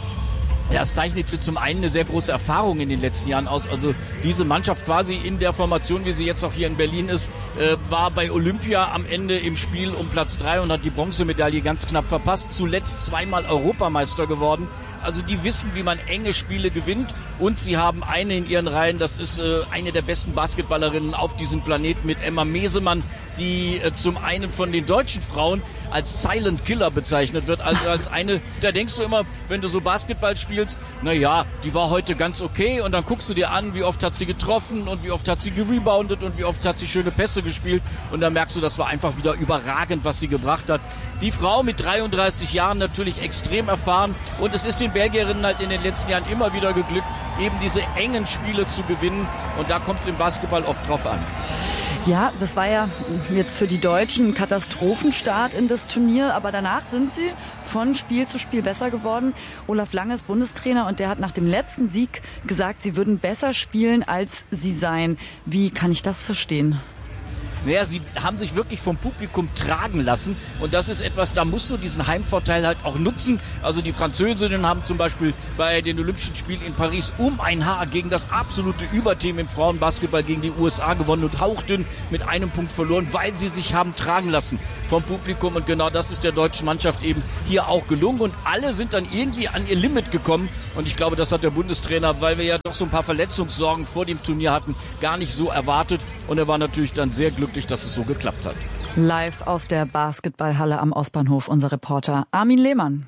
Ja, es zeichnet sie zum einen eine sehr große Erfahrung in den letzten Jahren aus. Also diese Mannschaft quasi in der Formation, wie sie jetzt auch hier in Berlin ist, äh, war bei Olympia am Ende im Spiel um Platz drei und hat die Bronzemedaille ganz knapp verpasst. Zuletzt zweimal Europameister geworden. Also die wissen, wie man enge Spiele gewinnt und sie haben eine in ihren Reihen, das ist äh, eine der besten Basketballerinnen auf diesem Planeten mit Emma Mesemann, die äh, zum einen von den deutschen Frauen als Silent Killer bezeichnet wird, also als eine, da denkst du immer, wenn du so Basketball spielst, na ja, die war heute ganz okay und dann guckst du dir an, wie oft hat sie getroffen und wie oft hat sie gereboundet und wie oft hat sie schöne Pässe gespielt und dann merkst du, das war einfach wieder überragend, was sie gebracht hat. Die Frau mit dreiunddreißig Jahren natürlich extrem erfahren und es ist den Belgierinnen halt in den letzten Jahren immer wieder geglückt, eben diese engen Spiele zu gewinnen und da kommt es im Basketball oft drauf an. Ja, das war ja jetzt für die Deutschen ein Katastrophenstart in das Turnier, aber danach sind sie von Spiel zu Spiel besser geworden. Olaf Lange ist Bundestrainer und der hat nach dem letzten Sieg gesagt, sie würden besser spielen, als sie seien. Wie kann ich das verstehen? naja, sie haben sich wirklich vom Publikum tragen lassen und das ist etwas, da musst du diesen Heimvorteil halt auch nutzen. Also die Französinnen haben zum Beispiel bei den Olympischen Spielen in Paris um ein Haar gegen das absolute Überteam im Frauenbasketball gegen die U S A gewonnen und hauchdünn mit einem Punkt verloren, weil sie sich haben tragen lassen vom Publikum und genau das ist der deutschen Mannschaft eben hier auch gelungen und alle sind dann irgendwie an ihr Limit gekommen und ich glaube, das hat der Bundestrainer, weil wir ja doch so ein paar Verletzungssorgen vor dem Turnier hatten, gar nicht so erwartet und er war natürlich dann sehr glücklich, dass es so geklappt hat. Live aus der Basketballhalle am Ostbahnhof unser Reporter Armin Lehmann.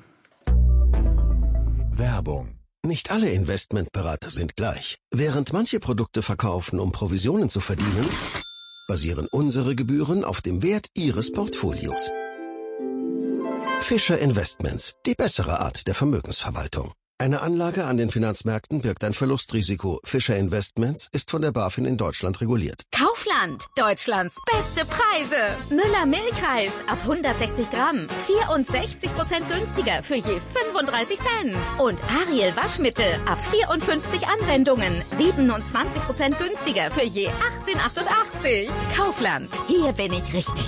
Werbung. Nicht alle Investmentberater sind gleich. Während manche Produkte verkaufen, um Provisionen zu verdienen, basieren unsere Gebühren auf dem Wert Ihres Portfolios. Fischer Investments, die bessere Art der Vermögensverwaltung. Eine Anlage an den Finanzmärkten birgt ein Verlustrisiko. Fischer Investments ist von der BaFin in Deutschland reguliert. Kaufland, Deutschlands beste Preise. Müller Milchreis ab hundertsechzig Gramm, vierundsechzig Prozent günstiger für je fünfunddreißig Cent. Und Ariel Waschmittel ab vierundfünfzig Anwendungen, siebenundzwanzig Prozent günstiger für je achtzehn achtundachtzig. Kaufland, hier bin ich richtig.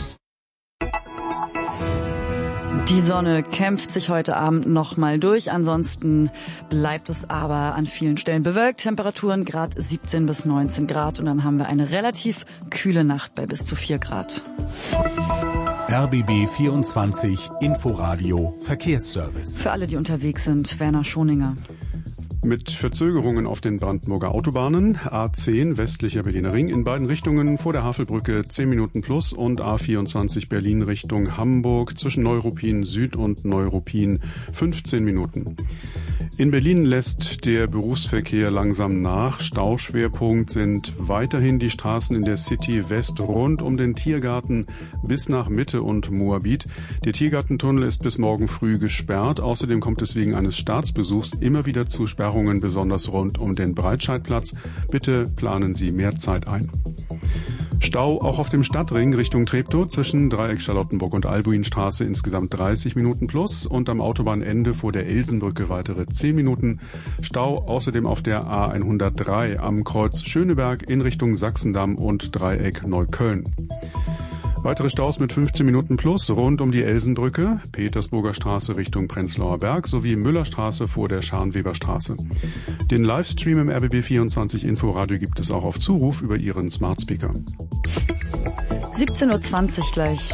Die Sonne kämpft sich heute Abend noch mal durch. Ansonsten bleibt es aber an vielen Stellen bewölkt. Temperaturen gerade siebzehn bis neunzehn Grad. Und dann haben wir eine relativ kühle Nacht bei bis zu vier Grad. R B B vierundzwanzig Inforadio Verkehrsservice. Für alle, die unterwegs sind, Werner Schoninger. Mit Verzögerungen auf den Brandenburger Autobahnen, A zehn westlicher Berliner Ring in beiden Richtungen vor der Havelbrücke zehn Minuten plus und A vierundzwanzig Berlin Richtung Hamburg zwischen Neuruppin Süd und Neuruppin fünfzehn Minuten. In Berlin lässt der Berufsverkehr langsam nach. Stauschwerpunkt sind weiterhin die Straßen in der City West rund um den Tiergarten bis nach Mitte und Moabit. Der Tiergartentunnel ist bis morgen früh gesperrt. Außerdem kommt es wegen eines Staatsbesuchs immer wieder zu Sperrungen, besonders rund um den Breitscheidplatz. Bitte planen Sie mehr Zeit ein. Stau auch auf dem Stadtring Richtung Treptow zwischen Dreieck Charlottenburg und Albuinstraße insgesamt dreißig Minuten plus und am Autobahnende vor der Elsenbrücke weitere zehn Minuten. Stau außerdem auf der A hundertdrei am Kreuz Schöneberg in Richtung Sachsendamm und Dreieck Neukölln. Weitere Staus mit fünfzehn Minuten plus rund um die Elsenbrücke, Petersburger Straße Richtung Prenzlauer Berg sowie Müllerstraße vor der Scharnweberstraße. Den Livestream im R B B vierundzwanzig Inforadio gibt es auch auf Zuruf über Ihren Smart Speaker. siebzehn Uhr zwanzig gleich.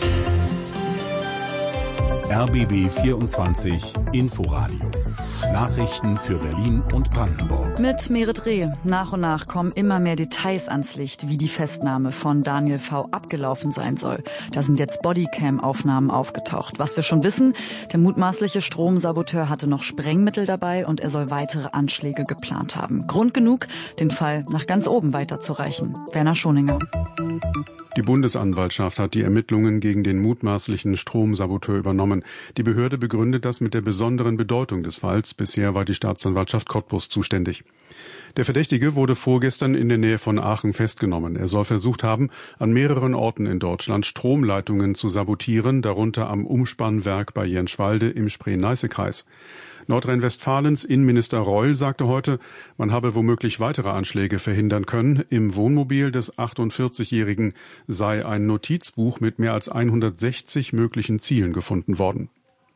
R B B vierundzwanzig Inforadio. Nachrichten für Berlin und Brandenburg. Mit Merit Reh. Nach und nach kommen immer mehr Details ans Licht, wie die Festnahme von Daniel V. abgelaufen sein soll. Da sind jetzt Bodycam-Aufnahmen aufgetaucht. Was wir schon wissen, der mutmaßliche Stromsaboteur hatte noch Sprengmittel dabei und er soll weitere Anschläge geplant haben. Grund genug, den Fall nach ganz oben weiterzureichen. Werner Schoninger. Die Bundesanwaltschaft hat die Ermittlungen gegen den mutmaßlichen Stromsaboteur übernommen. Die Behörde begründet das mit der besonderen Bedeutung des Falls. Bisher war die Staatsanwaltschaft Cottbus zuständig. Der Verdächtige wurde vorgestern in der Nähe von Aachen festgenommen. Er soll versucht haben, an mehreren Orten in Deutschland Stromleitungen zu sabotieren, darunter am Umspannwerk bei Jenschwalde im Spree-Neiße-Kreis. Nordrhein-Westfalens Innenminister Reul sagte heute, man habe womöglich weitere Anschläge verhindern können. Im Wohnmobil des achtundvierzigjährigen sei ein Notizbuch mit mehr als hundertsechzig möglichen Zielen gefunden worden.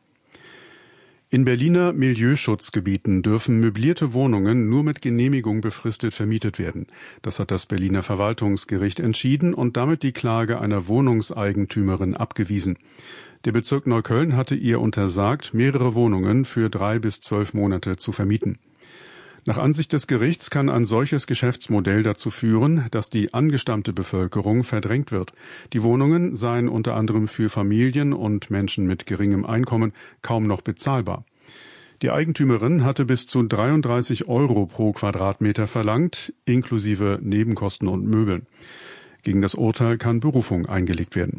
In Berliner Milieuschutzgebieten dürfen möblierte Wohnungen nur mit Genehmigung befristet vermietet werden. Das hat das Berliner Verwaltungsgericht entschieden und damit die Klage einer Wohnungseigentümerin abgewiesen. Der Bezirk Neukölln hatte ihr untersagt, mehrere Wohnungen für drei bis zwölf Monate zu vermieten. Nach Ansicht des Gerichts kann ein solches Geschäftsmodell dazu führen, dass die angestammte Bevölkerung verdrängt wird. Die Wohnungen seien unter anderem für Familien und Menschen mit geringem Einkommen kaum noch bezahlbar. Die Eigentümerin hatte bis zu dreiunddreißig Euro pro Quadratmeter verlangt, inklusive Nebenkosten und Möbeln. Gegen das Urteil kann Berufung eingelegt werden.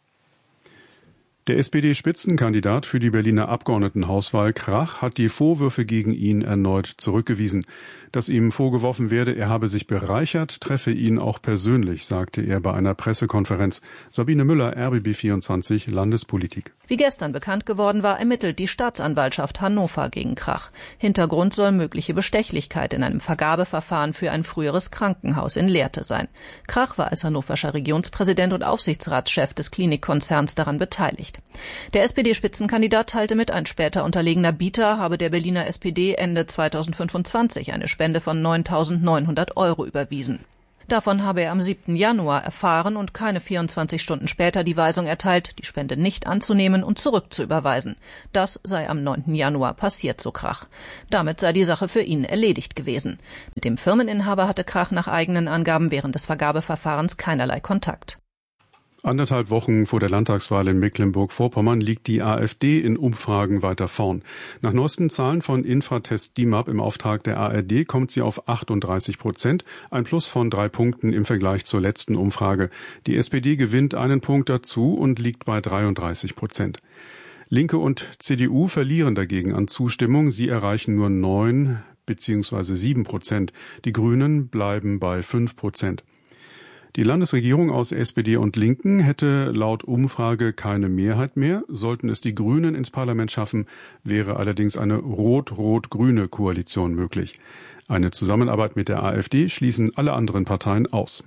Der S P D-Spitzenkandidat für die Berliner Abgeordnetenhauswahl Krach hat die Vorwürfe gegen ihn erneut zurückgewiesen. Dass ihm vorgeworfen werde, er habe sich bereichert, treffe ihn auch persönlich, sagte er bei einer Pressekonferenz. Sabine Müller, R B B vierundzwanzig, Landespolitik. Wie gestern bekannt geworden war, ermittelt die Staatsanwaltschaft Hannover gegen Krach. Hintergrund soll mögliche Bestechlichkeit in einem Vergabeverfahren für ein früheres Krankenhaus in Lehrte sein. Krach war als hannoverscher Regionspräsident und Aufsichtsratschef des Klinikkonzerns daran beteiligt. Der S P D-Spitzenkandidat teilte mit, ein später unterlegener Bieter habe der Berliner S P D Ende zweitausendfünfundzwanzig eine Spende von neuntausendneunhundert Euro überwiesen. Davon habe er am siebten Januar erfahren und keine vierundzwanzig Stunden später die Weisung erteilt, die Spende nicht anzunehmen und zurückzuüberweisen. Das sei am neunten Januar passiert, so Krach. Damit sei die Sache für ihn erledigt gewesen. Mit dem Firmeninhaber hatte Krach nach eigenen Angaben während des Vergabeverfahrens keinerlei Kontakt. Anderthalb Wochen vor der Landtagswahl in Mecklenburg-Vorpommern liegt die AfD in Umfragen weiter vorn. Nach neuesten Zahlen von Infratest D I M A P im Auftrag der A R D kommt sie auf achtunddreißig Prozent, ein Plus von drei Punkten im Vergleich zur letzten Umfrage. Die S P D gewinnt einen Punkt dazu und liegt bei dreiunddreißig Prozent. Linke und C D U verlieren dagegen an Zustimmung. Sie erreichen nur neun bzw. sieben Prozent. Die Grünen bleiben bei fünf Prozent. Die Landesregierung aus S P D und Linken hätte laut Umfrage keine Mehrheit mehr. Sollten es die Grünen ins Parlament schaffen, wäre allerdings eine rot-rot-grüne Koalition möglich. Eine Zusammenarbeit mit der AfD schließen alle anderen Parteien aus.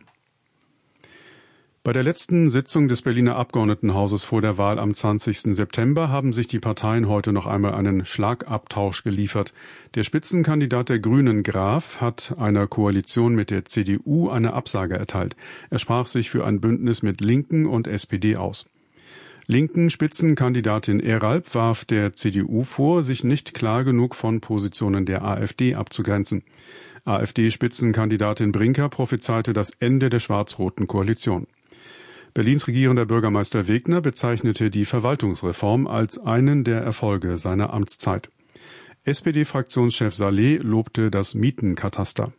Bei der letzten Sitzung des Berliner Abgeordnetenhauses vor der Wahl am zwanzigsten September haben sich die Parteien heute noch einmal einen Schlagabtausch geliefert. Der Spitzenkandidat der Grünen, Graf, hat einer Koalition mit der C D U eine Absage erteilt. Er sprach sich für ein Bündnis mit Linken und S P D aus. Linken Spitzenkandidatin Eralp warf der C D U vor, sich nicht klar genug von Positionen der AfD abzugrenzen. AfD-Spitzenkandidatin Brinker prophezeite das Ende der schwarz-roten Koalition. Berlins regierender Bürgermeister Wegner bezeichnete die Verwaltungsreform als einen der Erfolge seiner Amtszeit. S P D-Fraktionschef Saleh lobte das Mietenkataster.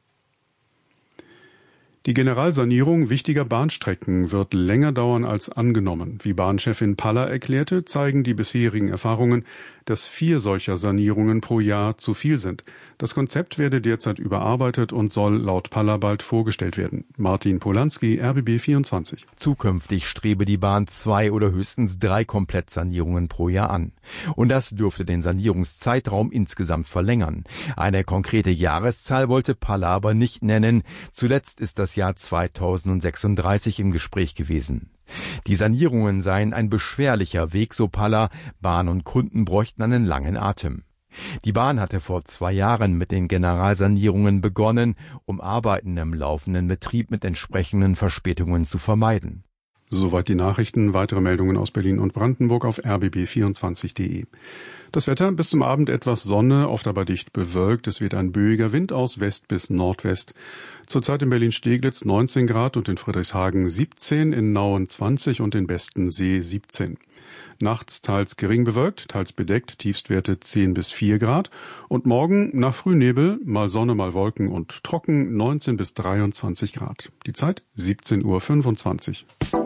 Die Generalsanierung wichtiger Bahnstrecken wird länger dauern als angenommen. Wie Bahnchefin Paller erklärte, zeigen die bisherigen Erfahrungen, dass vier solcher Sanierungen pro Jahr zu viel sind. Das Konzept werde derzeit überarbeitet und soll laut Paller bald vorgestellt werden. Martin Polanski, R B B vierundzwanzig. Zukünftig strebe die Bahn zwei oder höchstens drei Komplettsanierungen pro Jahr an. Und das dürfte den Sanierungszeitraum insgesamt verlängern. Eine konkrete Jahreszahl wollte Paller aber nicht nennen. Zuletzt ist das Jahr zweitausendsechsunddreißig im Gespräch gewesen. Die Sanierungen seien ein beschwerlicher Weg, so Paller. Bahn und Kunden bräuchten einen langen Atem. Die Bahn hatte vor zwei Jahren mit den Generalsanierungen begonnen, um Arbeiten im laufenden Betrieb mit entsprechenden Verspätungen zu vermeiden. Soweit die Nachrichten. Weitere Meldungen aus Berlin und Brandenburg auf r b b vierundzwanzig punkt de. Das Wetter: bis zum Abend etwas Sonne, oft aber dicht bewölkt. Es wird ein böiger Wind aus West bis Nordwest. Zurzeit in Berlin-Steglitz neunzehn Grad und in Friedrichshagen siebzehn, in Nauen zwanzig und in Bestensee siebzehn. Nachts teils gering bewölkt, teils bedeckt, Tiefstwerte zehn bis vier Grad. Und morgen nach Frühnebel, mal Sonne, mal Wolken und trocken, neunzehn bis dreiundzwanzig Grad. Die Zeit siebzehn Uhr fünfundzwanzig.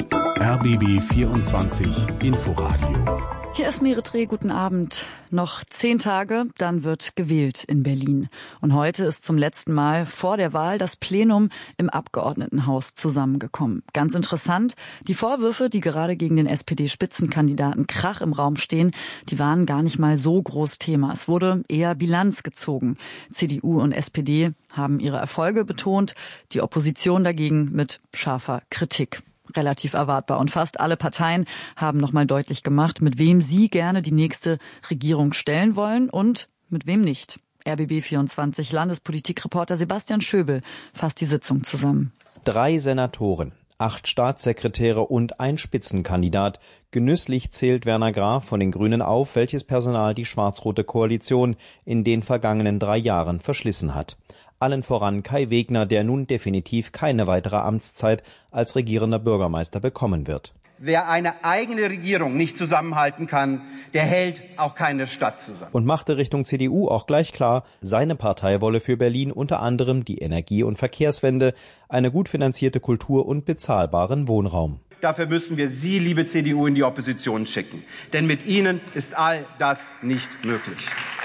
R B B vierundzwanzig Inforadio. Hier ist Meretre, guten Abend. Noch zehn Tage, dann wird gewählt in Berlin. Und heute ist zum letzten Mal vor der Wahl das Plenum im Abgeordnetenhaus zusammengekommen. Ganz interessant, die Vorwürfe, die gerade gegen den S P D-Spitzenkandidaten Krach im Raum stehen, die waren gar nicht mal so groß Thema. Es wurde eher Bilanz gezogen. C D U und S P D haben ihre Erfolge betont, die Opposition dagegen mit scharfer Kritik. Relativ erwartbar. Und fast alle Parteien haben nochmal deutlich gemacht, mit wem sie gerne die nächste Regierung stellen wollen und mit wem nicht. R B B vierundzwanzig Landespolitikreporter Sebastian Schöbel fasst die Sitzung zusammen. Drei Senatoren, acht Staatssekretäre und ein Spitzenkandidat. Genüsslich zählt Werner Graf von den Grünen auf, welches Personal die schwarz-rote Koalition in den vergangenen drei Jahren verschlissen hat. Allen voran Kai Wegner, der nun definitiv keine weitere Amtszeit als regierender Bürgermeister bekommen wird. Wer eine eigene Regierung nicht zusammenhalten kann, der hält auch keine Stadt zusammen. Und machte Richtung C D U auch gleich klar, seine Partei wolle für Berlin unter anderem die Energie- und Verkehrswende, eine gut finanzierte Kultur und bezahlbaren Wohnraum. Dafür müssen wir Sie, liebe C D U, in die Opposition schicken. Denn mit Ihnen ist all das nicht möglich.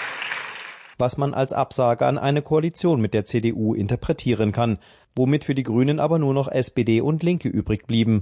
Was man als Absage an eine Koalition mit der C D U interpretieren kann, womit für die Grünen aber nur noch S P D und Linke übrig blieben.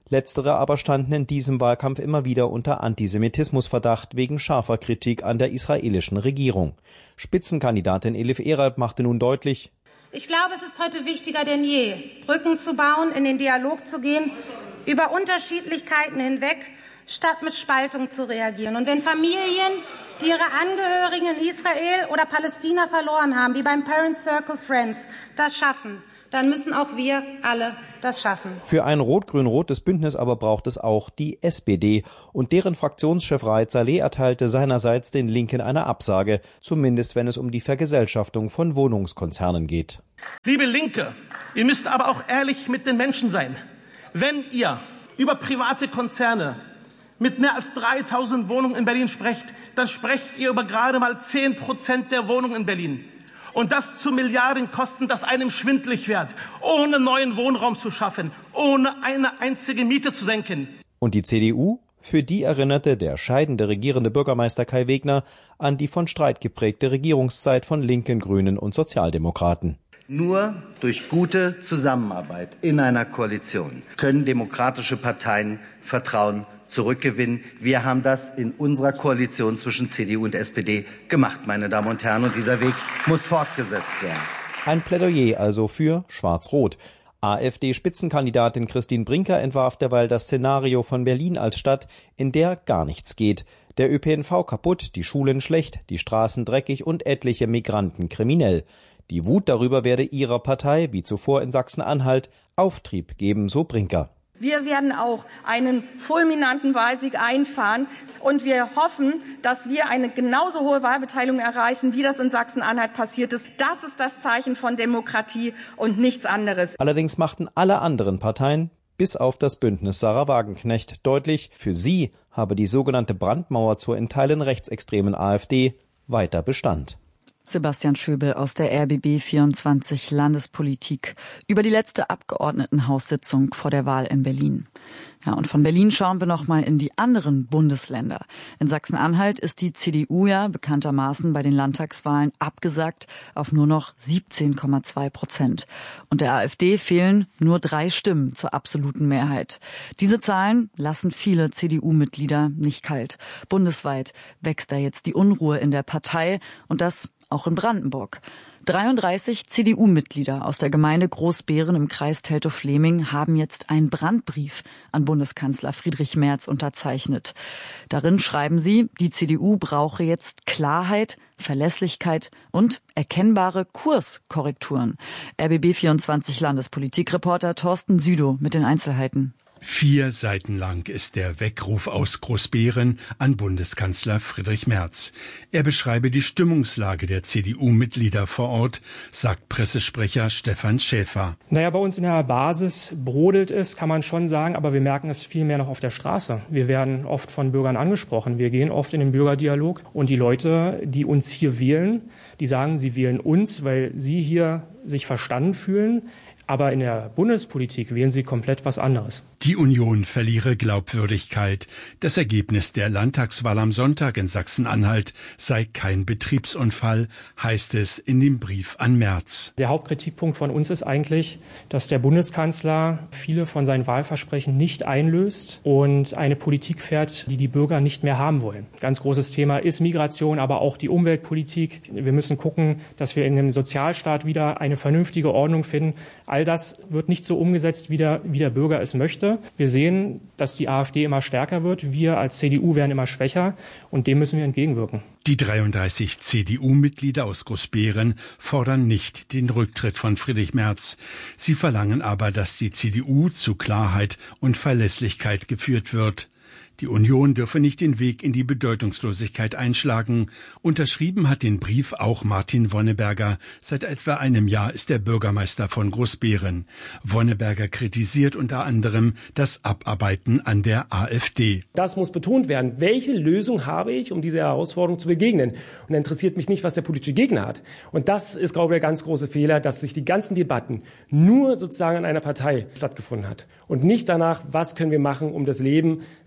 Letztere aber standen in diesem Wahlkampf immer wieder unter Antisemitismusverdacht wegen scharfer Kritik an der israelischen Regierung. Spitzenkandidatin Elif Eralp machte nun deutlich: Ich glaube, es ist heute wichtiger denn je, Brücken zu bauen, in den Dialog zu gehen, über Unterschiedlichkeiten hinweg, statt mit Spaltung zu reagieren. Und wenn Familien, die ihre Angehörigen in Israel oder Palästina verloren haben, wie beim Parent Circle Friends, das schaffen, dann müssen auch wir alle das schaffen. Für ein rot-grün-rotes Bündnis aber braucht es auch die S P D. Und deren Fraktionschef Raed Saleh erteilte seinerseits den Linken eine Absage, zumindest wenn es um die Vergesellschaftung von Wohnungskonzernen geht. Liebe Linke, ihr müsst aber auch ehrlich mit den Menschen sein. Wenn ihr über private Konzerne mit mehr als dreitausend Wohnungen in Berlin sprecht, dann sprecht ihr über gerade mal zehn Prozent der Wohnungen in Berlin. Und das zu Milliardenkosten, dass einem schwindlig wird, ohne neuen Wohnraum zu schaffen, ohne eine einzige Miete zu senken. Und die C D U? Für die erinnerte der scheidende regierende Bürgermeister Kai Wegner an die von Streit geprägte Regierungszeit von Linken, Grünen und Sozialdemokraten. Nur durch gute Zusammenarbeit in einer Koalition können demokratische Parteien Vertrauen zurückgewinnen. Wir haben das in unserer Koalition zwischen C D U und S P D gemacht, meine Damen und Herren, und dieser Weg muss fortgesetzt werden. Ein Plädoyer also für Schwarz-Rot. AfD-Spitzenkandidatin Christine Brinker entwarf derweil das Szenario von Berlin als Stadt, in der gar nichts geht. Der Ö P N V kaputt, die Schulen schlecht, die Straßen dreckig und etliche Migranten kriminell. Die Wut darüber werde ihrer Partei, wie zuvor in Sachsen-Anhalt, Auftrieb geben, so Brinker. Wir werden auch einen fulminanten Wahlsieg einfahren und wir hoffen, dass wir eine genauso hohe Wahlbeteiligung erreichen, wie das in Sachsen-Anhalt passiert ist. Das ist das Zeichen von Demokratie und nichts anderes. Allerdings machten alle anderen Parteien, bis auf das Bündnis Sarah Wagenknecht, deutlich, für sie habe die sogenannte Brandmauer zur in Teilen rechtsextremen AfD weiter Bestand. Sebastian Schöbel aus der R B B vierundzwanzig Landespolitik über die letzte Abgeordnetenhaussitzung vor der Wahl in Berlin. Ja, und von Berlin schauen wir noch mal in die anderen Bundesländer. In Sachsen-Anhalt ist die C D U ja bekanntermaßen bei den Landtagswahlen abgesagt auf nur noch siebzehn Komma zwei Prozent. Und der AfD fehlen nur drei Stimmen zur absoluten Mehrheit. Diese Zahlen lassen viele C D U-Mitglieder nicht kalt. Bundesweit wächst da jetzt die Unruhe in der Partei und das auch in Brandenburg. dreiunddreißig C D U-Mitglieder aus der Gemeinde Großbeeren im Kreis Teltow-Fleming haben jetzt einen Brandbrief an Bundeskanzler Friedrich Merz unterzeichnet. Darin schreiben sie, die C D U brauche jetzt Klarheit, Verlässlichkeit und erkennbare Kurskorrekturen. R B B vierundzwanzig Landespolitikreporter Thorsten Südow mit den Einzelheiten. Vier Seiten lang ist der Weckruf aus Großbeeren an Bundeskanzler Friedrich Merz. Er beschreibe die Stimmungslage der C D U-Mitglieder vor Ort, sagt Pressesprecher Stefan Schäfer. Naja, bei uns in der Basis brodelt es, kann man schon sagen, aber wir merken es viel mehr noch auf der Straße. Wir werden oft von Bürgern angesprochen. Wir gehen oft in den Bürgerdialog und die Leute, die uns hier wählen, die sagen, sie wählen uns, weil sie hier sich verstanden fühlen. Aber in der Bundespolitik wählen sie komplett was anderes. Die Union verliere Glaubwürdigkeit. Das Ergebnis der Landtagswahl am Sonntag in Sachsen-Anhalt sei kein Betriebsunfall, heißt es in dem Brief an Merz. Der Hauptkritikpunkt von uns ist eigentlich, dass der Bundeskanzler viele von seinen Wahlversprechen nicht einlöst und eine Politik fährt, die die Bürger nicht mehr haben wollen. Ganz großes Thema ist Migration, aber auch die Umweltpolitik. Wir müssen gucken, dass wir in einem Sozialstaat wieder eine vernünftige Ordnung finden. All das wird nicht so umgesetzt, wie der, wie der Bürger es möchte. Wir sehen, dass die AfD immer stärker wird. Wir als C D U werden immer schwächer und dem müssen wir entgegenwirken. Die dreiunddreißig C D U-Mitglieder aus Großbeeren fordern nicht den Rücktritt von Friedrich Merz. Sie verlangen aber, dass die C D U zu Klarheit und Verlässlichkeit geführt wird. Die Union dürfe nicht den Weg in die Bedeutungslosigkeit einschlagen. Unterschrieben hat den Brief auch Martin Wonneberger. Seit etwa einem Jahr ist er Bürgermeister von Großbeeren. Wonneberger kritisiert unter anderem das Abarbeiten an der AfD. Das muss betont werden. Welche Lösung habe ich, um dieser Herausforderung zu begegnen? Und interessiert mich nicht, was der politische Gegner hat. Und das ist, glaube ich, der ganz große Fehler, dass sich die ganzen Debatten nur sozusagen an einer Partei stattgefunden hat. Und nicht danach, was können wir machen, um das Leben ähm, der Menschen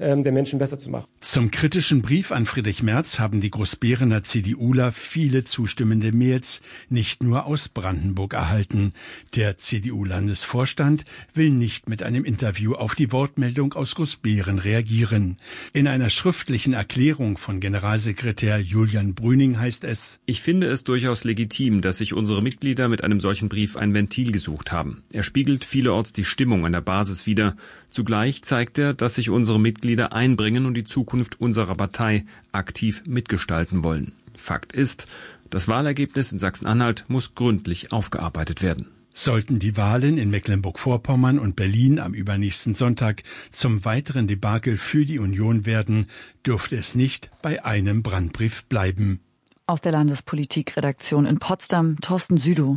Menschen besser zu machen. Zum kritischen Brief an Friedrich Merz haben die Großberener CDUler viele zustimmende Mails nicht nur aus Brandenburg erhalten. Der C D U-Landesvorstand will nicht mit einem Interview auf die Wortmeldung aus Großbeeren reagieren. In einer schriftlichen Erklärung von Generalsekretär Julian Brüning heißt es: Ich finde es durchaus legitim, dass sich unsere Mitglieder mit einem solchen Brief ein Ventil gesucht haben. Er spiegelt vielerorts die Stimmung an der Basis wider. Zugleich zeigt er, dass sich unsere Mitglieder einbringen und die Zukunft unserer Partei aktiv mitgestalten wollen. Fakt ist, das Wahlergebnis in Sachsen-Anhalt muss gründlich aufgearbeitet werden. Sollten die Wahlen in Mecklenburg-Vorpommern und Berlin am übernächsten Sonntag zum weiteren Debakel für die Union werden, dürfte es nicht bei einem Brandbrief bleiben. Aus der Landespolitikredaktion in Potsdam, Thorsten Südow.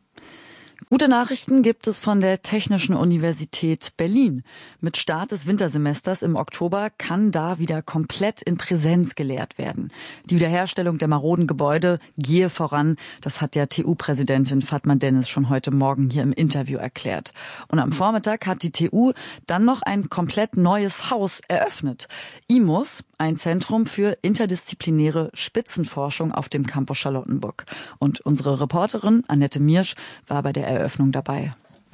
Gute Nachrichten gibt es von der Technischen Universität Berlin. Mit Start des Wintersemesters im Oktober kann da wieder komplett in Präsenz gelehrt werden. Die Wiederherstellung der maroden Gebäude gehe voran. Das hat der T U-Präsidentin Fatma Dennis schon heute Morgen hier im Interview erklärt. Und am Vormittag hat die T U dann noch ein komplett neues Haus eröffnet. I M U S, ein Zentrum für interdisziplinäre Spitzenforschung auf dem Campus Charlottenburg. Und unsere Reporterin Annette Miersch war bei der Eröffnung dabei.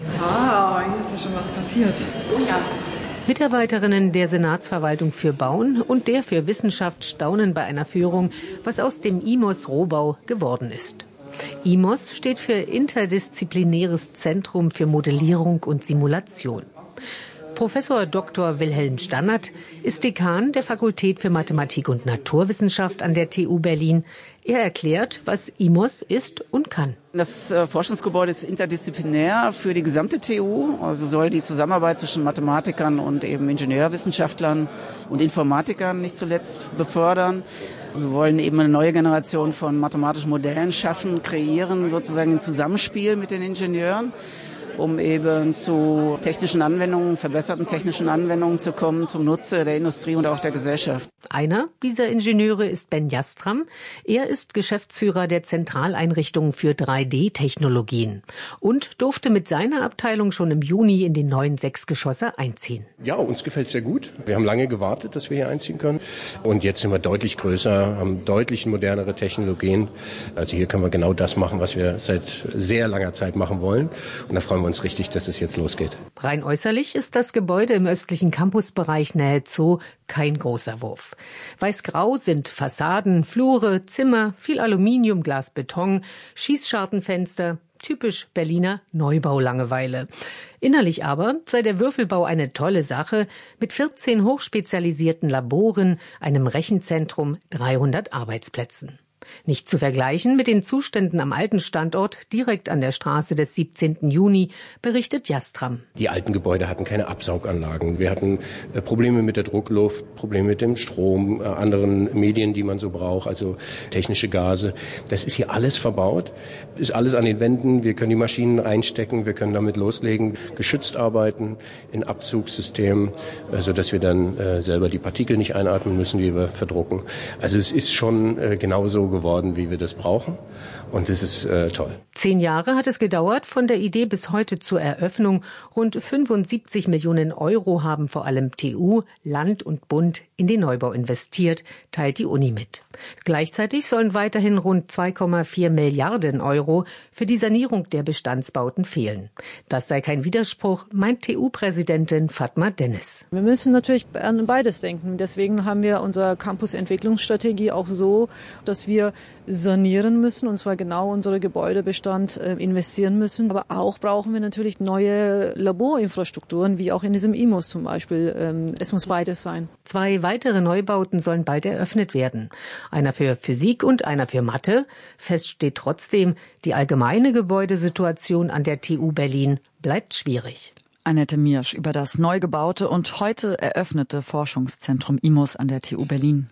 Ah, hier ist ja schon was passiert. Oh ja. Mitarbeiterinnen der Senatsverwaltung für Bauen und der für Wissenschaft staunen bei einer Führung, was aus dem I M O S Rohbau geworden ist. I M O S steht für Interdisziplinäres Zentrum für Modellierung und Simulation. Professor Doktor Wilhelm Stannert ist Dekan der Fakultät für Mathematik und Naturwissenschaft an der T U Berlin. Er erklärt, was I M O S ist und kann. Das Forschungsgebäude ist interdisziplinär für die gesamte T U, also soll die Zusammenarbeit zwischen Mathematikern und eben Ingenieurwissenschaftlern und Informatikern nicht zuletzt befördern. Wir wollen eben eine neue Generation von mathematischen Modellen schaffen, kreieren, sozusagen ein Zusammenspiel mit den Ingenieuren, um eben zu technischen Anwendungen, verbesserten technischen Anwendungen zu kommen, zum Nutze der Industrie und auch der Gesellschaft. Einer dieser Ingenieure ist Ben Jastram. Er ist Geschäftsführer der Zentraleinrichtung für drei D Technologien und durfte mit seiner Abteilung schon im Juni in den neuen Sechsgeschosser einziehen. Ja, uns gefällt es sehr gut. Wir haben lange gewartet, dass wir hier einziehen können. Und jetzt sind wir deutlich größer, haben deutlich modernere Technologien. Also hier können wir genau das machen, was wir seit sehr langer Zeit machen wollen. Und da freuen wir uns richtig, dass es jetzt losgeht. Rein äußerlich ist das Gebäude im östlichen Campusbereich nahe Zoo kein großer Wurf. Weiß-grau sind Fassaden, Flure, Zimmer, viel Aluminium, Glas, Beton, Schießschartenfenster, typisch Berliner Neubaulangeweile. Innerlich aber sei der Würfelbau eine tolle Sache mit vierzehn hochspezialisierten Laboren, einem Rechenzentrum, dreihundert Arbeitsplätzen. Nicht zu vergleichen mit den Zuständen am alten Standort direkt an der Straße des siebzehnten Juni, berichtet Jastram. Die alten Gebäude hatten keine Absauganlagen. Wir hatten äh, Probleme mit der Druckluft, Probleme mit dem Strom, äh, anderen Medien, die man so braucht, also technische Gase. Das ist hier alles verbaut, ist alles an den Wänden. Wir können die Maschinen einstecken, wir können damit loslegen, geschützt arbeiten in Abzugssystemen, äh, sodass wir dann äh, selber die Partikel nicht einatmen müssen, die wir verdrucken. Also es ist schon äh, genauso geworden, wie wir das brauchen. Und das ist äh, toll. Zehn Jahre hat es gedauert, von der Idee bis heute zur Eröffnung. Rund fünfundsiebzig Millionen Euro haben vor allem T U, Land und Bund in den Neubau investiert, teilt die Uni mit. Gleichzeitig sollen weiterhin rund zwei Komma vier Milliarden Euro für die Sanierung der Bestandsbauten fehlen. Das sei kein Widerspruch, meint T U-Präsidentin Fatma Dennis. Wir müssen natürlich an beides denken. Deswegen haben wir unsere Campus-Entwicklungsstrategie auch so, dass wir sanieren müssen, und zwar genau unsere Gebäudebestand äh, investieren müssen. Aber auch brauchen wir natürlich neue Laborinfrastrukturen, wie auch in diesem I M O S zum Beispiel. Ähm, es muss beides sein. Zwei weitere Neubauten sollen bald eröffnet werden. Einer für Physik und einer für Mathe. Fest steht trotzdem, die allgemeine Gebäudesituation an der T U Berlin bleibt schwierig. Annette Miersch über das neu gebaute und heute eröffnete Forschungszentrum I M O S an der T U Berlin.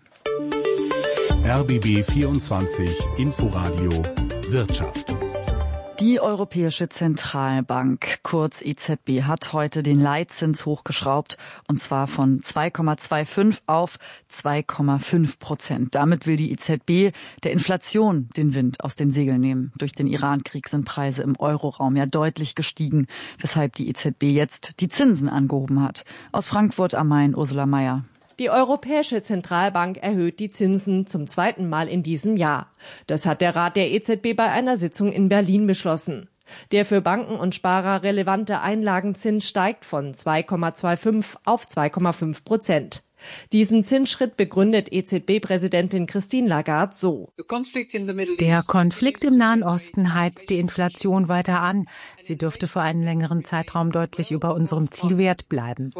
R B B vierundzwanzig Inforadio Wirtschaft. Die Europäische Zentralbank, kurz E Z B, hat heute den Leitzins hochgeschraubt, und zwar von zwei Komma fünfundzwanzig auf zwei Komma fünf Prozent. Damit will die E Z B der Inflation den Wind aus den Segeln nehmen. Durch den Iran-Krieg sind Preise im Euroraum ja deutlich gestiegen, weshalb die E Z B jetzt die Zinsen angehoben hat. Aus Frankfurt am Main, Ursula Mayer. Die Europäische Zentralbank erhöht die Zinsen zum zweiten Mal in diesem Jahr. Das hat der Rat der E Z B bei einer Sitzung in Berlin beschlossen. Der für Banken und Sparer relevante Einlagenzins steigt von zwei Komma fünfundzwanzig auf zwei Komma fünf Prozent. Diesen Zinsschritt begründet E Z B-Präsidentin Christine Lagarde so. Der Konflikt im Nahen Osten heizt die Inflation weiter an. Sie dürfte für einen längeren Zeitraum deutlich über unserem Zielwert bleiben.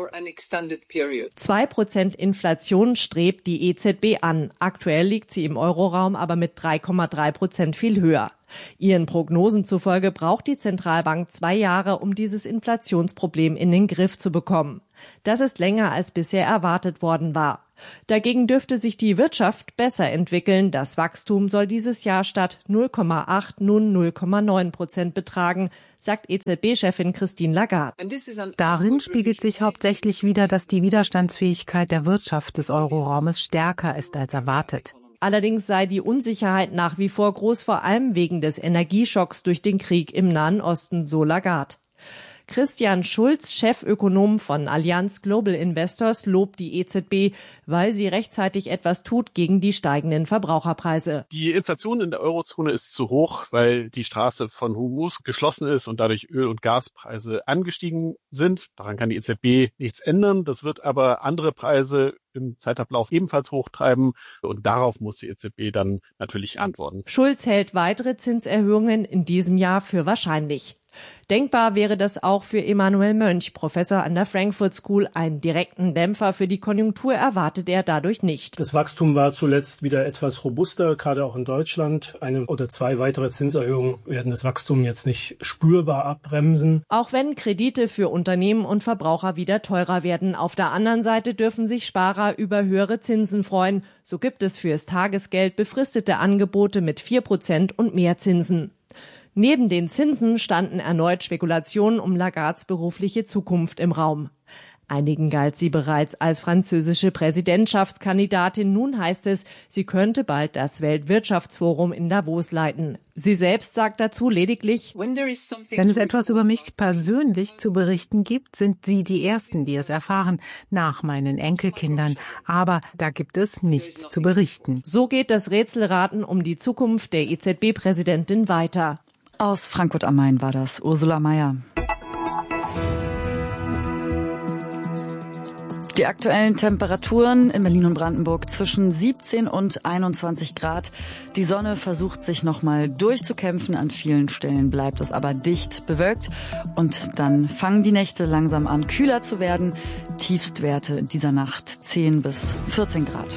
Zwei Prozent Inflation strebt die E Z B an. Aktuell liegt sie im Euroraum aber mit drei Komma drei Prozent viel höher. Ihren Prognosen zufolge braucht die Zentralbank zwei Jahre, um dieses Inflationsproblem in den Griff zu bekommen. Das ist länger als bisher erwartet worden war. Dagegen dürfte sich die Wirtschaft besser entwickeln. Das Wachstum soll dieses Jahr statt null Komma acht nun null Komma neun Prozent betragen, sagt E Z B-Chefin Christine Lagarde. Darin spiegelt sich hauptsächlich wider, dass die Widerstandsfähigkeit der Wirtschaft des Euroraumes stärker ist als erwartet. Allerdings sei die Unsicherheit nach wie vor groß, vor allem wegen des Energieschocks durch den Krieg im Nahen Osten, so Lagarde. Christian Schulz, Chefökonom von Allianz Global Investors, lobt die E Z B, weil sie rechtzeitig etwas tut gegen die steigenden Verbraucherpreise. Die Inflation in der Eurozone ist zu hoch, weil die Straße von Hormuz geschlossen ist und dadurch Öl- und Gaspreise angestiegen sind. Daran kann die E Z B nichts ändern. Das wird aber andere Preise im Zeitablauf ebenfalls hochtreiben und darauf muss die E Z B dann natürlich antworten. Schulz hält weitere Zinserhöhungen in diesem Jahr für wahrscheinlich. Denkbar wäre das auch für Emanuel Mönch, Professor an der Frankfurt School. Einen direkten Dämpfer für die Konjunktur erwartet er dadurch nicht. Das Wachstum war zuletzt wieder etwas robuster, gerade auch in Deutschland. Eine oder zwei weitere Zinserhöhungen werden das Wachstum jetzt nicht spürbar abbremsen. Auch wenn Kredite für Unternehmen und Verbraucher wieder teurer werden. Auf der anderen Seite dürfen sich Sparer über höhere Zinsen freuen. So gibt es fürs Tagesgeld befristete Angebote mit vier Prozent und mehr Zinsen. Neben den Zinsen standen erneut Spekulationen um Lagardes berufliche Zukunft im Raum. Einigen galt sie bereits als französische Präsidentschaftskandidatin. Nun heißt es, sie könnte bald das Weltwirtschaftsforum in Davos leiten. Sie selbst sagt dazu lediglich: Wenn es etwas über mich persönlich zu berichten gibt, sind Sie die Ersten, die es erfahren, nach meinen Enkelkindern. Aber da gibt es nichts zu berichten. So geht das Rätselraten um die Zukunft der E Z B-Präsidentin weiter. Aus Frankfurt am Main war das Ursula Mayer. Die aktuellen Temperaturen in Berlin und Brandenburg zwischen siebzehn und einundzwanzig Grad. Die Sonne versucht sich nochmal durchzukämpfen. An vielen Stellen bleibt es aber dicht bewölkt. Und dann fangen die Nächte langsam an, kühler zu werden. Tiefstwerte in dieser Nacht zehn bis vierzehn Grad.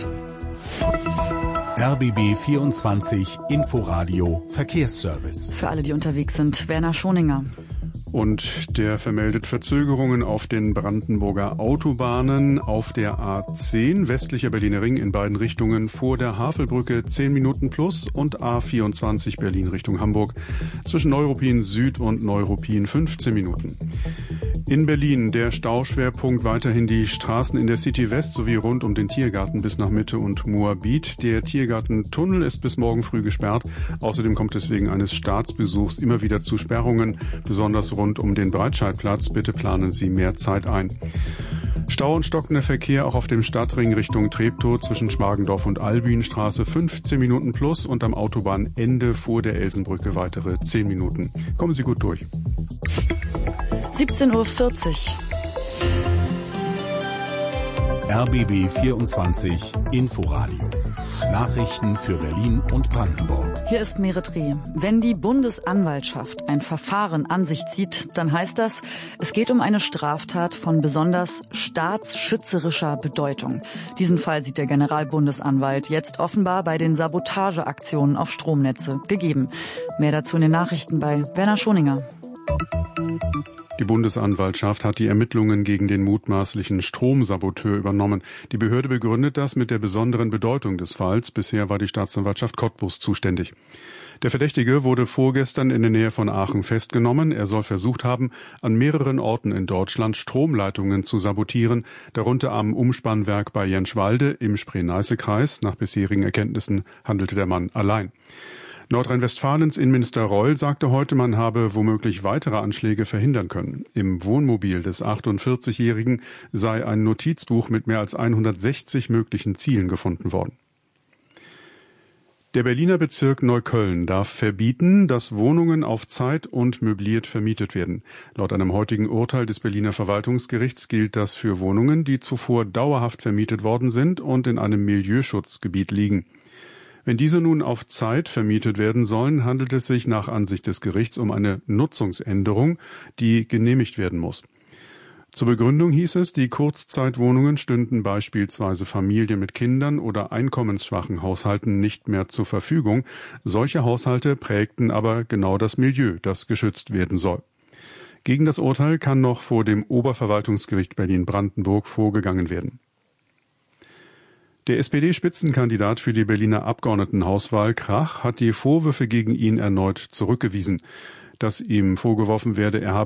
R B B vierundzwanzig Inforadio Verkehrsservice. Für alle, die unterwegs sind, Werner Schoninger. Und der vermeldet Verzögerungen auf den Brandenburger Autobahnen, auf der A zehn, westlicher Berliner Ring in beiden Richtungen vor der Havelbrücke zehn Minuten plus und A vierundzwanzig Berlin Richtung Hamburg zwischen Neuruppin Süd und Neuruppin fünfzehn Minuten. In Berlin der Stauschwerpunkt weiterhin die Straßen in der City West sowie rund um den Tiergarten bis nach Mitte und Moabit. Der Tiergartentunnel ist bis morgen früh gesperrt. Außerdem kommt es wegen eines Staatsbesuchs immer wieder zu Sperrungen, besonders rund um den Breitscheidplatz. Bitte planen Sie mehr Zeit ein. Stau und stockender Verkehr auch auf dem Stadtring Richtung Treptow zwischen Schmargendorf und Albinstraße fünfzehn Minuten plus und am Autobahnende vor der Elsenbrücke weitere zehn Minuten. Kommen Sie gut durch. siebzehn Uhr vierzig. R B B vierundzwanzig Inforadio. Nachrichten für Berlin und Brandenburg. Hier ist Merit Reh. Wenn die Bundesanwaltschaft ein Verfahren an sich zieht, dann heißt das, es geht um eine Straftat von besonders staatsschützerischer Bedeutung. Diesen Fall sieht der Generalbundesanwalt jetzt offenbar bei den Sabotageaktionen auf Stromnetze gegeben. Mehr dazu in den Nachrichten bei Werner Schoninger. Die Bundesanwaltschaft hat die Ermittlungen gegen den mutmaßlichen Stromsaboteur übernommen. Die Behörde begründet das mit der besonderen Bedeutung des Falls. Bisher war die Staatsanwaltschaft Cottbus zuständig. Der Verdächtige wurde vorgestern in der Nähe von Aachen festgenommen. Er soll versucht haben, an mehreren Orten in Deutschland Stromleitungen zu sabotieren, darunter am Umspannwerk bei Jenschwalde im Spree-Neiße-Kreis. Nach bisherigen Erkenntnissen handelte der Mann allein. Nordrhein-Westfalens Innenminister Reul sagte heute, man habe womöglich weitere Anschläge verhindern können. Im Wohnmobil des achtundvierzigjährigen sei ein Notizbuch mit mehr als hundertsechzig möglichen Zielen gefunden worden. Der Berliner Bezirk Neukölln darf verbieten, dass Wohnungen auf Zeit und möbliert vermietet werden. Laut einem heutigen Urteil des Berliner Verwaltungsgerichts gilt das für Wohnungen, die zuvor dauerhaft vermietet worden sind und in einem Milieuschutzgebiet liegen. Wenn diese nun auf Zeit vermietet werden sollen, handelt es sich nach Ansicht des Gerichts um eine Nutzungsänderung, die genehmigt werden muss. Zur Begründung hieß es, die Kurzzeitwohnungen stünden beispielsweise Familien mit Kindern oder einkommensschwachen Haushalten nicht mehr zur Verfügung. Solche Haushalte prägten aber genau das Milieu, das geschützt werden soll. Gegen das Urteil kann noch vor dem Oberverwaltungsgericht Berlin-Brandenburg vorgegangen werden. Der S P D-Spitzenkandidat für die Berliner Abgeordnetenhauswahl Krach hat die Vorwürfe gegen ihn erneut zurückgewiesen. Dass ihm vorgeworfen werde, er habe